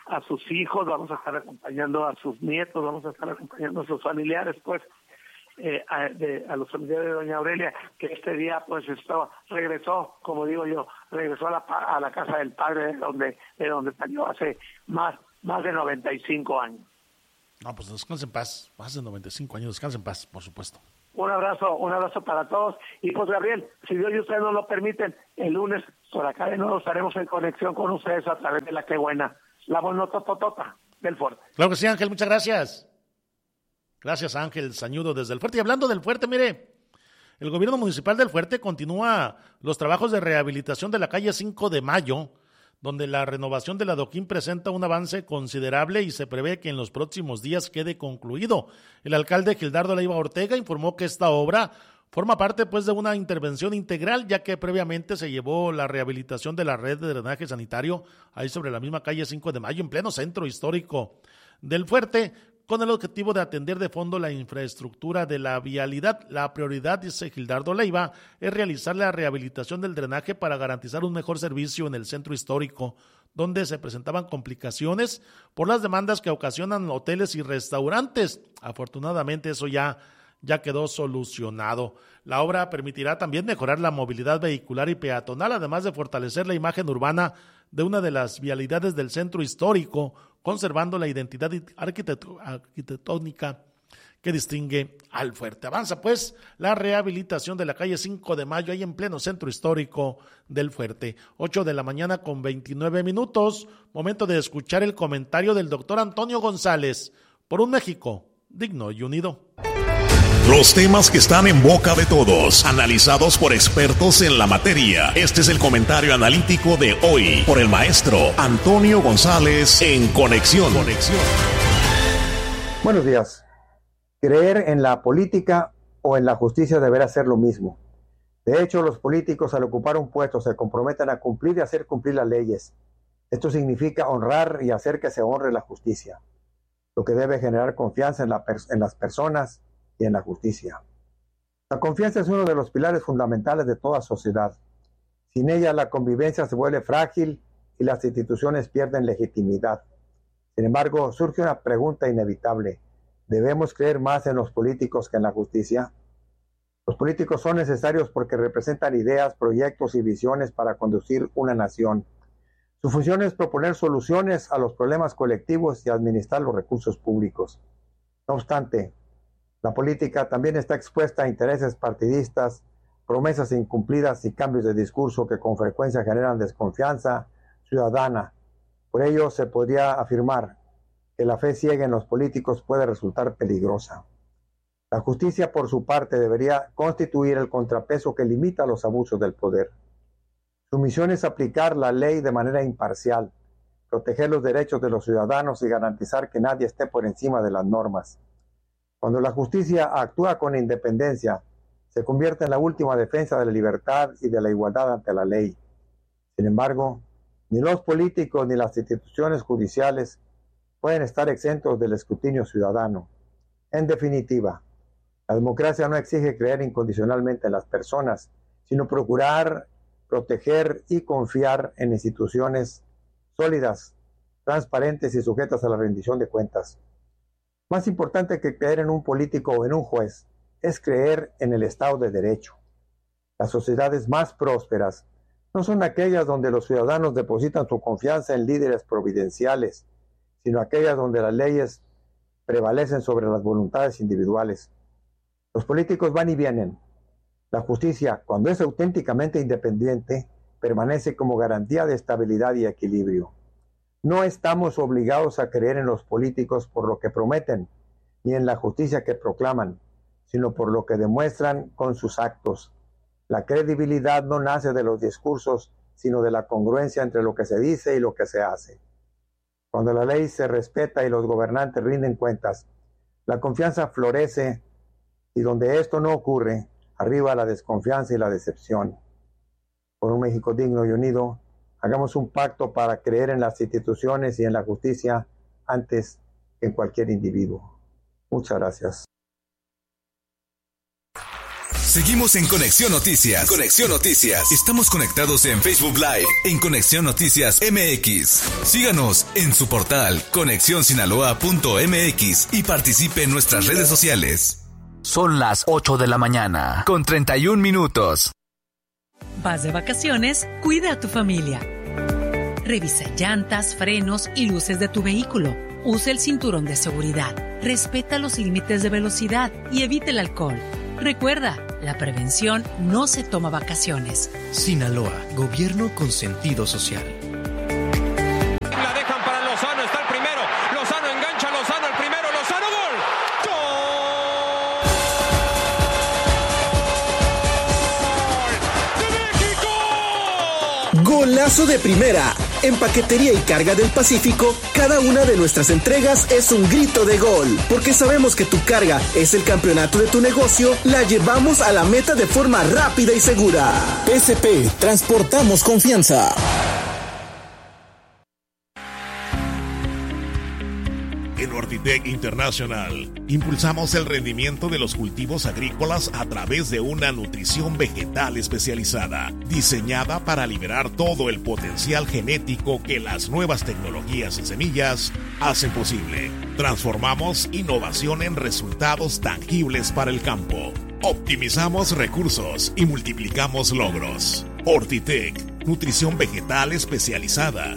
a sus hijos, vamos a estar acompañando a sus nietos, vamos a estar acompañando a sus familiares, pues, eh, a, de, a los familiares de doña Aurelia, que este día, pues, esto regresó, como digo yo, regresó a la, a la casa del padre, de donde, de donde salió hace más, más de noventa y cinco años. No, pues descanse en paz, más de noventa y cinco años, descanse en paz, por supuesto. Un abrazo, un abrazo para todos. Y pues, Gabriel, si Dios y ustedes nos lo permiten, el lunes por acá de nuevo estaremos en conexión con ustedes a través de la Qué Buena, la bonotototota del Fuerte. Claro que sí, Ángel, muchas gracias. Gracias, Ángel Sañudo, desde el Fuerte. Y hablando del Fuerte, mire, el gobierno municipal del Fuerte continúa los trabajos de rehabilitación de la calle cinco de mayo, donde la renovación del adoquín presenta un avance considerable y se prevé que en los próximos días quede concluido. El alcalde Gildardo Leiva Ortega informó que esta obra forma parte pues de una intervención integral, ya que previamente se llevó la rehabilitación de la red de drenaje sanitario ahí sobre la misma calle cinco de mayo, en pleno centro histórico del Fuerte, con el objetivo de atender de fondo la infraestructura de la vialidad. La prioridad, dice Gildardo Leiva, es realizar la rehabilitación del drenaje para garantizar un mejor servicio en el centro histórico, donde se presentaban complicaciones por las demandas que ocasionan hoteles y restaurantes. Afortunadamente eso ya, ya quedó solucionado. La obra permitirá también mejorar la movilidad vehicular y peatonal, además de fortalecer la imagen urbana de una de las vialidades del centro histórico, conservando la identidad arquitectónica que distingue al Fuerte. Avanza pues la rehabilitación de la calle cinco de mayo, ahí en pleno centro histórico del Fuerte. ocho de la mañana con veintinueve minutos, momento de escuchar el comentario del doctor Antonio González, por un México digno y unido. Los temas que están en boca de todos, analizados por expertos en la materia. Este es el comentario analítico de hoy por el maestro Antonio González en Conexión. Conexión. Buenos días. Creer en la política o en la justicia deberá ser lo mismo. De hecho, los políticos al ocupar un puesto se comprometen a cumplir y hacer cumplir las leyes. Esto significa honrar y hacer que se honre la justicia, lo que debe generar confianza en, la pers- en las personas y en la justicia. La confianza es uno de los pilares fundamentales de toda sociedad. Sin ella, la convivencia se vuelve frágil y las instituciones pierden legitimidad. Sin embargo, surge una pregunta inevitable. ¿Debemos creer más en los políticos que en la justicia? Los políticos son necesarios porque representan ideas, proyectos y visiones para conducir una nación. Su función es proponer soluciones a los problemas colectivos y administrar los recursos públicos. No obstante, la política también está expuesta a intereses partidistas, promesas incumplidas y cambios de discurso que con frecuencia generan desconfianza ciudadana. Por ello, se podría afirmar que la fe ciega en los políticos puede resultar peligrosa. La justicia, por su parte, debería constituir el contrapeso que limita los abusos del poder. Su misión es aplicar la ley de manera imparcial, proteger los derechos de los ciudadanos y garantizar que nadie esté por encima de las normas. Cuando la justicia actúa con independencia, se convierte en la última defensa de la libertad y de la igualdad ante la ley. Sin embargo, ni los políticos ni las instituciones judiciales pueden estar exentos del escrutinio ciudadano. En definitiva, la democracia no exige creer incondicionalmente en las personas, sino procurar proteger y confiar en instituciones sólidas, transparentes y sujetas a la rendición de cuentas. Más importante que creer en un político o en un juez es creer en el Estado de Derecho. Las sociedades más prósperas no son aquellas donde los ciudadanos depositan su confianza en líderes providenciales, sino aquellas donde las leyes prevalecen sobre las voluntades individuales. Los políticos van y vienen. La justicia, cuando es auténticamente independiente, permanece como garantía de estabilidad y equilibrio. No estamos obligados a creer en los políticos por lo que prometen, ni en la justicia que proclaman, sino por lo que demuestran con sus actos. La credibilidad no nace de los discursos, sino de la congruencia entre lo que se dice y lo que se hace. Cuando la ley se respeta y los gobernantes rinden cuentas, la confianza florece, y donde esto no ocurre, arriba la desconfianza y la decepción. Por un México digno y unido, hagamos un pacto para creer en las instituciones y en la justicia antes que en cualquier individuo. Muchas gracias. Seguimos en Conexión Noticias. Conexión Noticias. Estamos conectados en Facebook Live, en Conexión Noticias M X. Síganos en su portal conexión sinaloa punto m x y participe en nuestras redes sociales. Son las ocho de la mañana, con treinta y un minutos. Vas de vacaciones, cuida a tu familia. Revisa llantas, frenos y luces de tu vehículo. Usa el cinturón de seguridad. Respeta los límites de velocidad y evite el alcohol. Recuerda, la prevención no se toma vacaciones. Sinaloa, gobierno con sentido social. La dejan para Lozano, está el primero. Lozano engancha, Lozano el primero, Lozano, gol. ¡Gol! ¡De México! Golazo de primera. En Paquetería y Carga del Pacífico, cada una de nuestras entregas es un grito de gol. Porque sabemos que tu carga es el campeonato de tu negocio, la llevamos a la meta de forma rápida y segura. P S P, transportamos confianza. En Ortitec International, impulsamos el rendimiento de los cultivos agrícolas a través de una nutrición vegetal especializada, diseñada para liberar todo el potencial genético que las nuevas tecnologías en semillas hacen posible. Transformamos innovación en resultados tangibles para el campo. Optimizamos recursos y multiplicamos logros. Ortitec, nutrición vegetal especializada.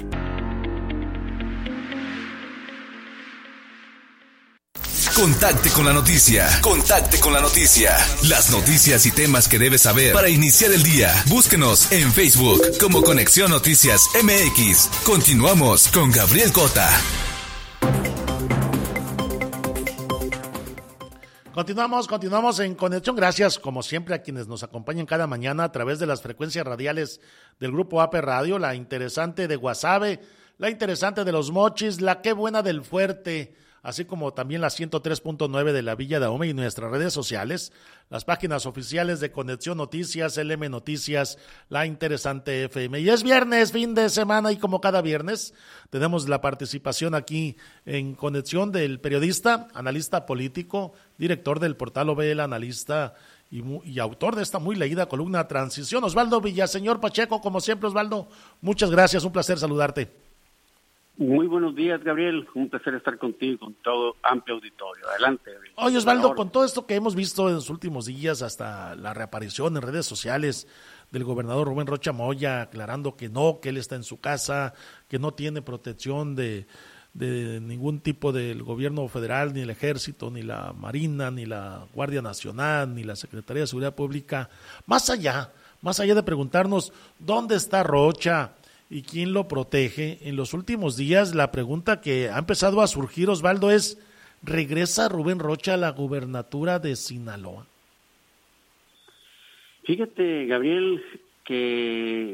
Contacte con la noticia. Contacte con la noticia. Las noticias y temas que debes saber para iniciar el día. Búsquenos en Facebook como Conexión Noticias M X. Continuamos con Gabriel Cota. Continuamos, continuamos en Conexión. Gracias, como siempre, a quienes nos acompañan cada mañana a través de las frecuencias radiales del Grupo A P Radio, la interesante de Guasave, la interesante de Los Mochis, la Qué Buena del Fuerte, así como también la ciento tres punto nueve de la Villa de Ahome y nuestras redes sociales, las páginas oficiales de Conexión Noticias, L M Noticias, La Interesante F M. Y es viernes, fin de semana, y como cada viernes tenemos la participación aquí en Conexión del periodista, analista político, director del portal O V, el analista y, y autor de esta muy leída columna Transición, Osvaldo Villaseñor Pacheco. Como siempre, Osvaldo, muchas gracias, un placer saludarte. Muy buenos días, Gabriel. Un placer estar contigo, con todo amplio auditorio. Adelante, Gabriel. Oye, Osvaldo, con todo esto que hemos visto en los últimos días, hasta la reaparición en redes sociales del gobernador Rubén Rocha Moya, aclarando que no, que él está en su casa, que no tiene protección de, de ningún tipo del gobierno federal, ni el ejército, ni la Marina, ni la Guardia Nacional, ni la Secretaría de Seguridad Pública. Más allá, más allá de preguntarnos dónde está Rocha y quién lo protege, en los últimos días la pregunta que ha empezado a surgir, Osvaldo, es: ¿regresa Rubén Rocha a la gubernatura de Sinaloa? Fíjate, Gabriel, que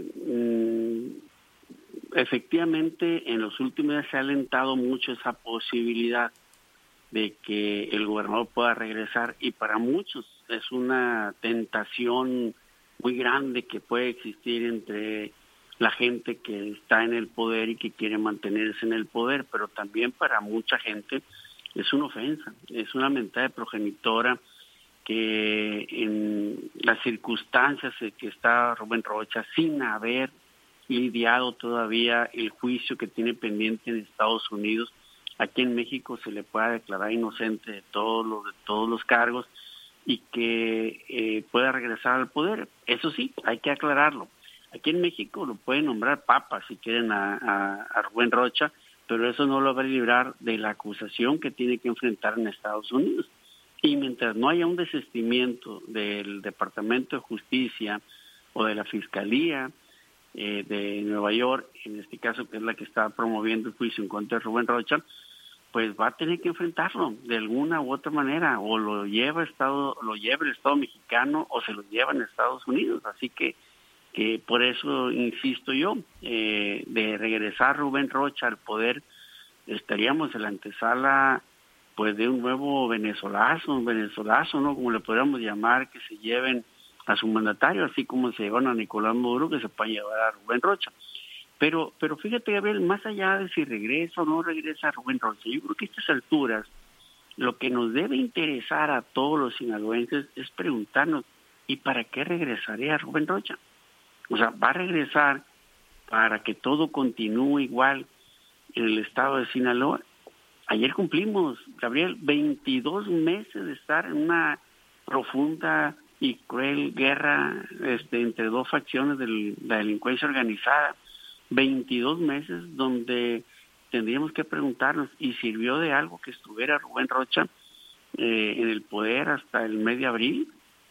mmm, efectivamente en los últimos días se ha alentado mucho esa posibilidad de que el gobernador pueda regresar, y para muchos es una tentación muy grande que puede existir entre la gente que está en el poder y que quiere mantenerse en el poder, pero también para mucha gente es una ofensa, es una mentada progenitora que en las circunstancias en que está Rubén Rocha, sin haber lidiado todavía el juicio que tiene pendiente en Estados Unidos, aquí en México se le pueda declarar inocente de todos los, de todos los cargos y que eh, pueda regresar al poder. Eso sí, hay que aclararlo. Aquí en México lo pueden nombrar papa si quieren a, a, a Rubén Rocha, pero eso no lo va a librar de la acusación que tiene que enfrentar en Estados Unidos. Y mientras no haya un desistimiento del Departamento de Justicia o de la Fiscalía eh, de Nueva York, en este caso que es la que está promoviendo el juicio en contra de Rubén Rocha, pues va a tener que enfrentarlo de alguna u otra manera, o lo lleva Estado, lo lleva el Estado mexicano o se lo lleva en Estados Unidos. Así que que por eso insisto yo, eh, de regresar Rubén Rocha al poder, estaríamos en la antesala pues de un nuevo venezolazo, un venezolazo, ¿no? Como le podríamos llamar, que se lleven a su mandatario, así como se llevan a Nicolás Maduro, que se puedan llevar a Rubén Rocha. Pero, pero fíjate, Gabriel, más allá de si regresa o no regresa Rubén Rocha, yo creo que a estas alturas lo que nos debe interesar a todos los sinaloenses es preguntarnos ¿y para qué regresaría Rubén Rocha? O sea, va a regresar para que todo continúe igual en el estado de Sinaloa. Ayer cumplimos, Gabriel, veintidós meses de estar en una profunda y cruel guerra este, entre dos facciones de la delincuencia organizada. veintidós meses donde tendríamos que preguntarnos, ¿y sirvió de algo que estuviera Rubén Rocha eh, en el poder hasta el mes de abril?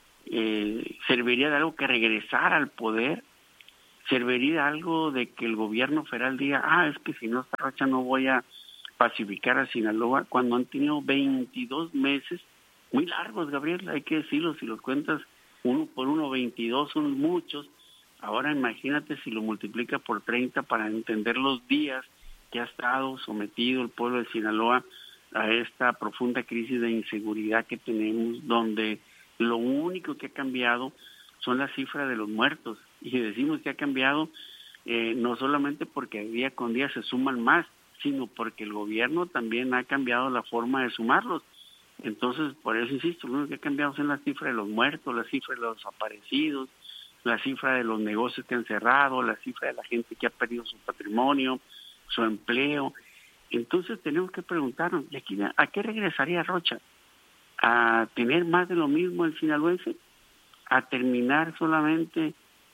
Eh, ¿Serviría de algo que regresara al poder? ¿Serviría de algo de que el gobierno federal diga, ah, es que si no está Rocha no voy a pacificar a Sinaloa, cuando han tenido veintidós meses muy largos, Gabriel, hay que decirlo, si los cuentas uno por uno, veintidós son muchos. Ahora imagínate si lo multiplica por treinta para entender los días que ha estado sometido el pueblo de Sinaloa a esta profunda crisis de inseguridad que tenemos, donde lo único que ha cambiado son las cifras de los muertos. Y decimos que ha cambiado eh, no solamente porque día con día se suman más, sino porque el gobierno también ha cambiado la forma de sumarlos. Entonces, por eso insisto, lo único que ha cambiado son las cifras de los muertos, las cifras de los desaparecidos, la cifra de los negocios que han cerrado, la cifra de la gente que ha perdido su patrimonio, su empleo. Entonces tenemos que preguntarnos, ¿y aquí a qué regresaría Rocha? ¿A tener más de lo mismo el sinaloense? ¿A terminar solamente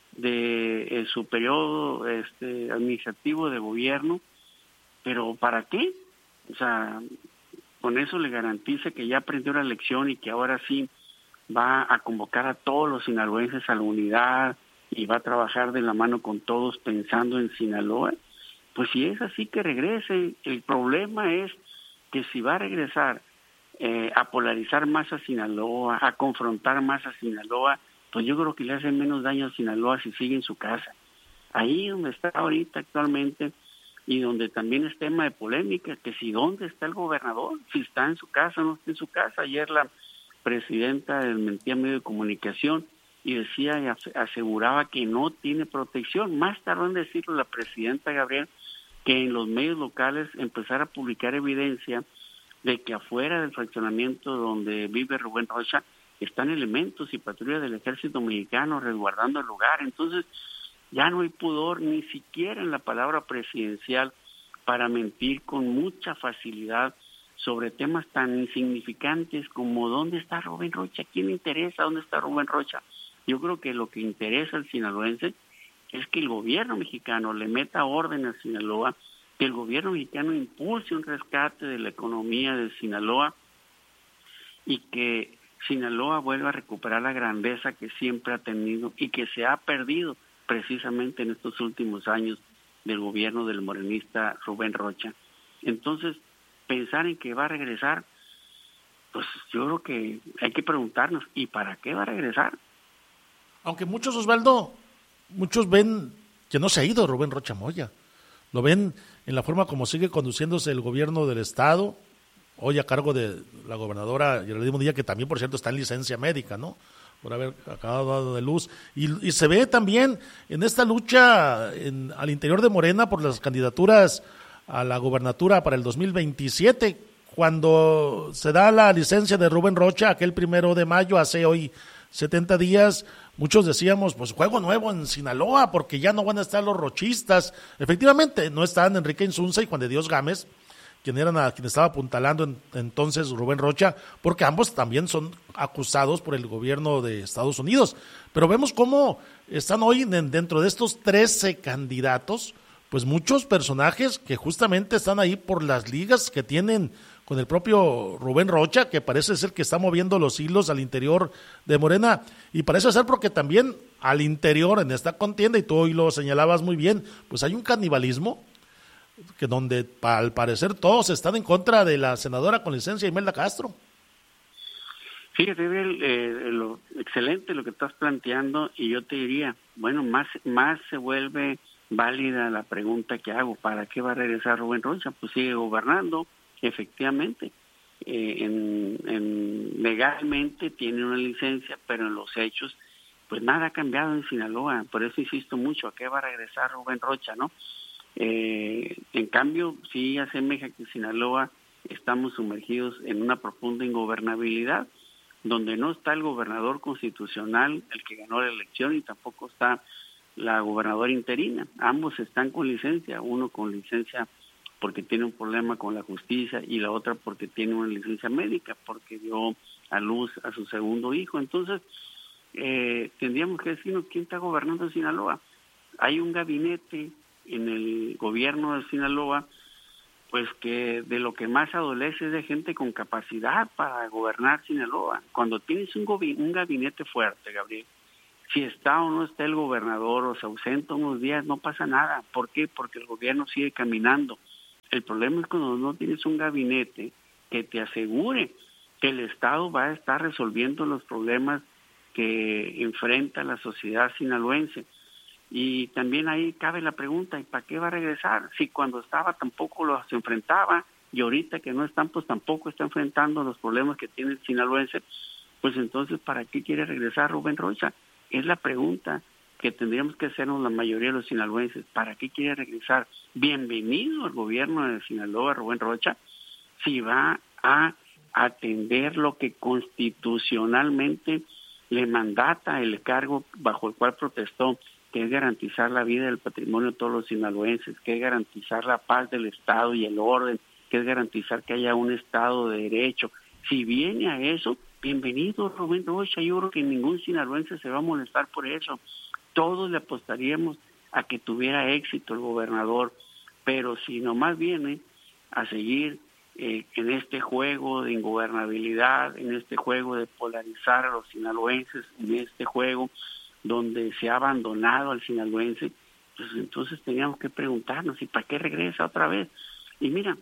de eh, su periodo este, administrativo de gobierno? ¿Pero para qué? O sea, con eso le garantiza que ya aprendió la lección y que ahora sí va a convocar a todos los sinaloenses a la unidad y va a trabajar de la mano con todos pensando en Sinaloa. Pues si es así, que regrese. El problema es que si va a regresar eh, a polarizar más a Sinaloa, a confrontar más a Sinaloa, pues yo creo que le hace menos daño a Sinaloa si sigue en su casa. Ahí donde está ahorita actualmente y donde también es tema de polémica, que si dónde está el gobernador, si está en su casa o no está en su casa. Ayer la presidenta desmentía medio de comunicación y decía y aseguraba que no tiene protección. Más tardó en decirlo la presidenta, Gabriel, que en los medios locales empezara a publicar evidencia de que afuera del fraccionamiento donde vive Rubén Rocha están elementos y patrullas del ejército mexicano resguardando el lugar. Entonces ya no hay pudor ni siquiera en la palabra presidencial para mentir con mucha facilidad sobre temas tan insignificantes como ¿dónde está Rubén Rocha? ¿Quién le interesa dónde está Rubén Rocha? Yo creo que lo que interesa al sinaloense es que el gobierno mexicano le meta orden a Sinaloa, que el gobierno mexicano impulse un rescate de la economía de Sinaloa y que Sinaloa vuelva a recuperar la grandeza que siempre ha tenido y que se ha perdido precisamente en estos últimos años del gobierno del morenista Rubén Rocha. Entonces, pensar en que va a regresar, pues yo creo que hay que preguntarnos, ¿y para qué va a regresar? Aunque muchos, Osvaldo, muchos ven que no se ha ido Rubén Rocha Moya. Lo ven en la forma como sigue conduciéndose el gobierno del Estado, hoy a cargo de la gobernadora Geraldine Munilla, que también, por cierto, está en licencia médica, ¿no?, por haber acabado de luz. Y, y se ve también en esta lucha en, al interior de Morena por las candidaturas a la gobernatura para el dos mil veintisiete, cuando se da la licencia de Rubén Rocha, aquel primero de mayo, hace hoy setenta días, muchos decíamos, pues juego nuevo en Sinaloa, porque ya no van a estar los rochistas. Efectivamente, no están Enrique Insunza y Juan de Dios Gámez, quien eran a quien estaba apuntalando en, entonces Rubén Rocha, porque ambos también son acusados por el gobierno de Estados Unidos. Pero vemos cómo están hoy en, dentro de estos trece candidatos, pues muchos personajes que justamente están ahí por las ligas que tienen con el propio Rubén Rocha, que parece ser que está moviendo los hilos al interior de Morena, y parece ser porque también al interior en esta contienda, y tú hoy lo señalabas muy bien, pues hay un canibalismo, que donde al parecer todos están en contra de la senadora con licencia Imelda Castro. Fíjate, eh, lo excelente lo que estás planteando, y yo te diría, bueno, más, más se vuelve válida la pregunta que hago, ¿para qué va a regresar Rubén Rocha? Pues sigue gobernando, efectivamente, eh, en, en, legalmente tiene una licencia, pero en los hechos, pues nada ha cambiado en Sinaloa. Por eso insisto mucho, ¿a qué va a regresar Rubén Rocha, no? Eh, en cambio, sí asemeja que Sinaloa estamos sumergidos en una profunda ingobernabilidad, donde no está el gobernador constitucional, el que ganó la elección, y tampoco está la gobernadora interina. Ambos están con licencia, uno con licencia porque tiene un problema con la justicia y la otra porque tiene una licencia médica, porque dio a luz a su segundo hijo. Entonces, eh, tendríamos que decirnos quién está gobernando Sinaloa. Hay un gabinete en el gobierno de Sinaloa, pues que de lo que más adolece es de gente con capacidad para gobernar Sinaloa. Cuando tienes un, gobi- un gabinete fuerte, Gabriel, si está o no está el gobernador o se ausenta unos días, no pasa nada. ¿Por qué? Porque el gobierno sigue caminando. El problema es cuando no tienes un gabinete que te asegure que el Estado va a estar resolviendo los problemas que enfrenta la sociedad sinaloense. Y también ahí cabe la pregunta, ¿y para qué va a regresar? Si cuando estaba tampoco los enfrentaba, y ahorita que no están, pues tampoco está enfrentando los problemas que tiene el sinaloense, pues entonces, ¿para qué quiere regresar Rubén Rocha? Es la pregunta que tendríamos que hacernos la mayoría de los sinaloenses. ¿Para qué quiere regresar? Bienvenido al gobierno de Sinaloa, Rubén Rocha, si va a atender lo que constitucionalmente le mandata el cargo bajo el cual protestó, que es garantizar la vida y el patrimonio de todos los sinaloenses, que es garantizar la paz del Estado y el orden, que es garantizar que haya un Estado de Derecho. Si viene a eso, bienvenido Rubén Rocha. Yo creo que ningún sinaloense se va a molestar por eso. Todos le apostaríamos a que tuviera éxito el gobernador, pero si nomás viene a seguir eh, en este juego de ingobernabilidad, en este juego de polarizar a los sinaloenses, en este juego donde se ha abandonado al sinaloense, pues entonces teníamos que preguntarnos, ¿y para qué regresa otra vez? Y mira,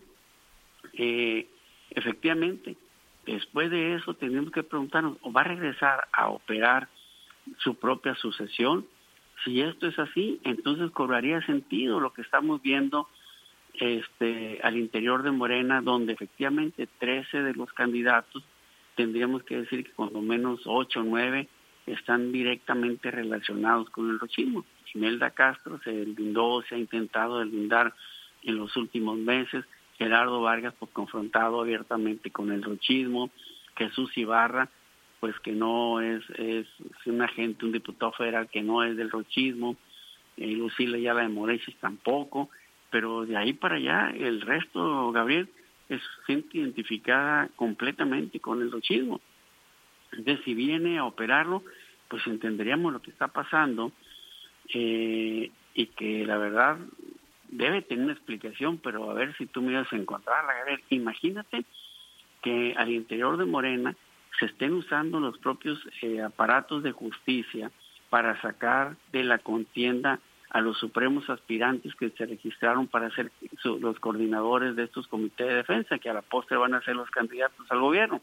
eh, efectivamente, después de eso tenemos que preguntarnos, ¿o va a regresar a operar su propia sucesión? Si esto es así, entonces cobraría sentido lo que estamos viendo este al interior de Morena, donde efectivamente trece de los candidatos, tendríamos que decir que cuando menos ocho o nueve están directamente relacionados con el rochismo. Imelda Castro se deslindó, se ha intentado deslindar en los últimos meses. Gerardo Vargas, pues confrontado abiertamente con el rochismo. Jesús Ibarra, pues que no es, es un agente, un diputado federal que no es del rochismo. Eh, Lucila Ayala de Moreches tampoco. Pero de ahí para allá, el resto, Gabriel, es gente identificada completamente con el rochismo. Entonces, si viene a operarlo, pues entenderíamos lo que está pasando eh, y que la verdad debe tener una explicación, pero a ver si tú me ibas a encontrarla. A ver, imagínate que al interior de Morena se estén usando los propios eh, aparatos de justicia para sacar de la contienda a los supremos aspirantes que se registraron para ser su, los coordinadores de estos comités de defensa, que a la postre van a ser los candidatos al gobierno.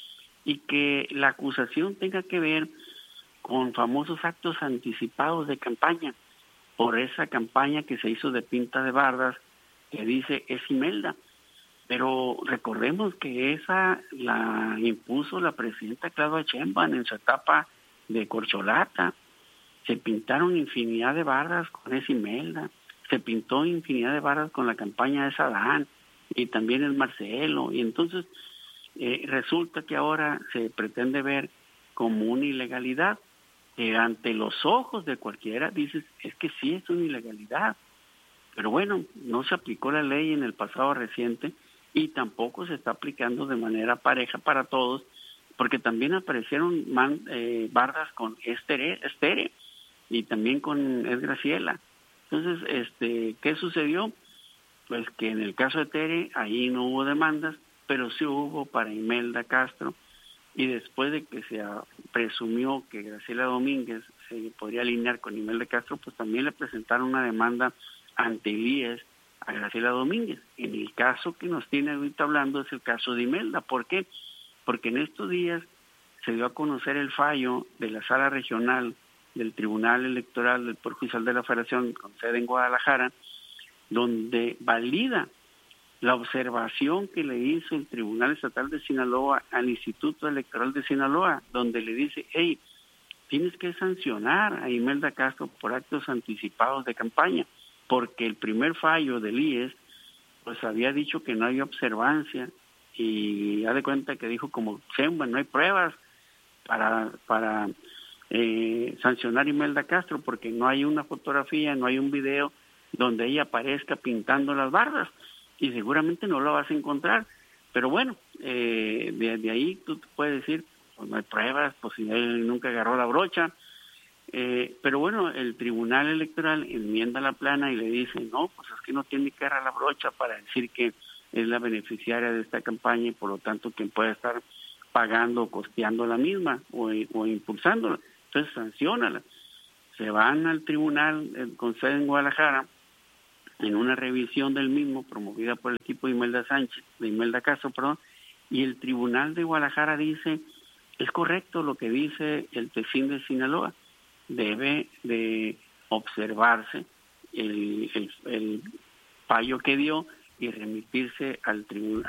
Y que la acusación tenga que ver con famosos actos anticipados de campaña, por esa campaña que se hizo de pinta de bardas, que dice es Imelda. Pero recordemos que esa la impuso la presidenta Claudia Sheinbaum en su etapa de corcholata. Se pintaron infinidad de bardas con esa Imelda, se pintó infinidad de bardas con la campaña de Sadán, y también el Marcelo, y entonces Eh, resulta que ahora se pretende ver como una ilegalidad, que ante los ojos de cualquiera dices, es que sí es una ilegalidad, pero bueno, no se aplicó la ley en el pasado reciente y tampoco se está aplicando de manera pareja para todos, porque también aparecieron man, eh, bardas con Estere, Estere y también con Es Graciela. Entonces, este, ¿qué sucedió? Pues que en el caso de Tere, ahí no hubo demandas, pero sí hubo para Imelda Castro, y después de que se presumió que Graciela Domínguez se podría alinear con Imelda Castro, pues también le presentaron una demanda ante el I E S a Graciela Domínguez. En el caso que nos tiene ahorita hablando es el caso de Imelda. ¿Por qué? Porque en estos días se dio a conocer el fallo de la Sala Regional del Tribunal Electoral del Poder Judicial de la Federación, con sede en Guadalajara, donde valida la observación que le hizo el Tribunal Estatal de Sinaloa al Instituto Electoral de Sinaloa, donde le dice, hey, tienes que sancionar a Imelda Castro por actos anticipados de campaña, porque el primer fallo del I E S pues había dicho que no había observancia, y haz de cuenta que dijo como, bueno, no hay pruebas, para para eh, sancionar a Imelda Castro, porque no hay una fotografía, no hay un video donde ella aparezca pintando las bardas, y seguramente no lo vas a encontrar. Pero bueno, eh, de, de ahí tú te puedes decir, pues no hay pruebas, pues si él nunca agarró la brocha. Eh, pero bueno, el Tribunal Electoral enmienda la plana y le dice, no, pues es que no tiene que agarrar la brocha para decir que es la beneficiaria de esta campaña y por lo tanto quien puede estar pagando o costeando la misma o, o impulsándola. Entonces sanciónala. Se van al tribunal eh, con sede en Guadalajara en una revisión del mismo promovida por el equipo de Imelda Sánchez, de Imelda Castro, perdón, y el tribunal de Guadalajara dice, es correcto lo que dice el Tefín de Sinaloa, debe de observarse el, el, el fallo que dio y remitirse al tribunal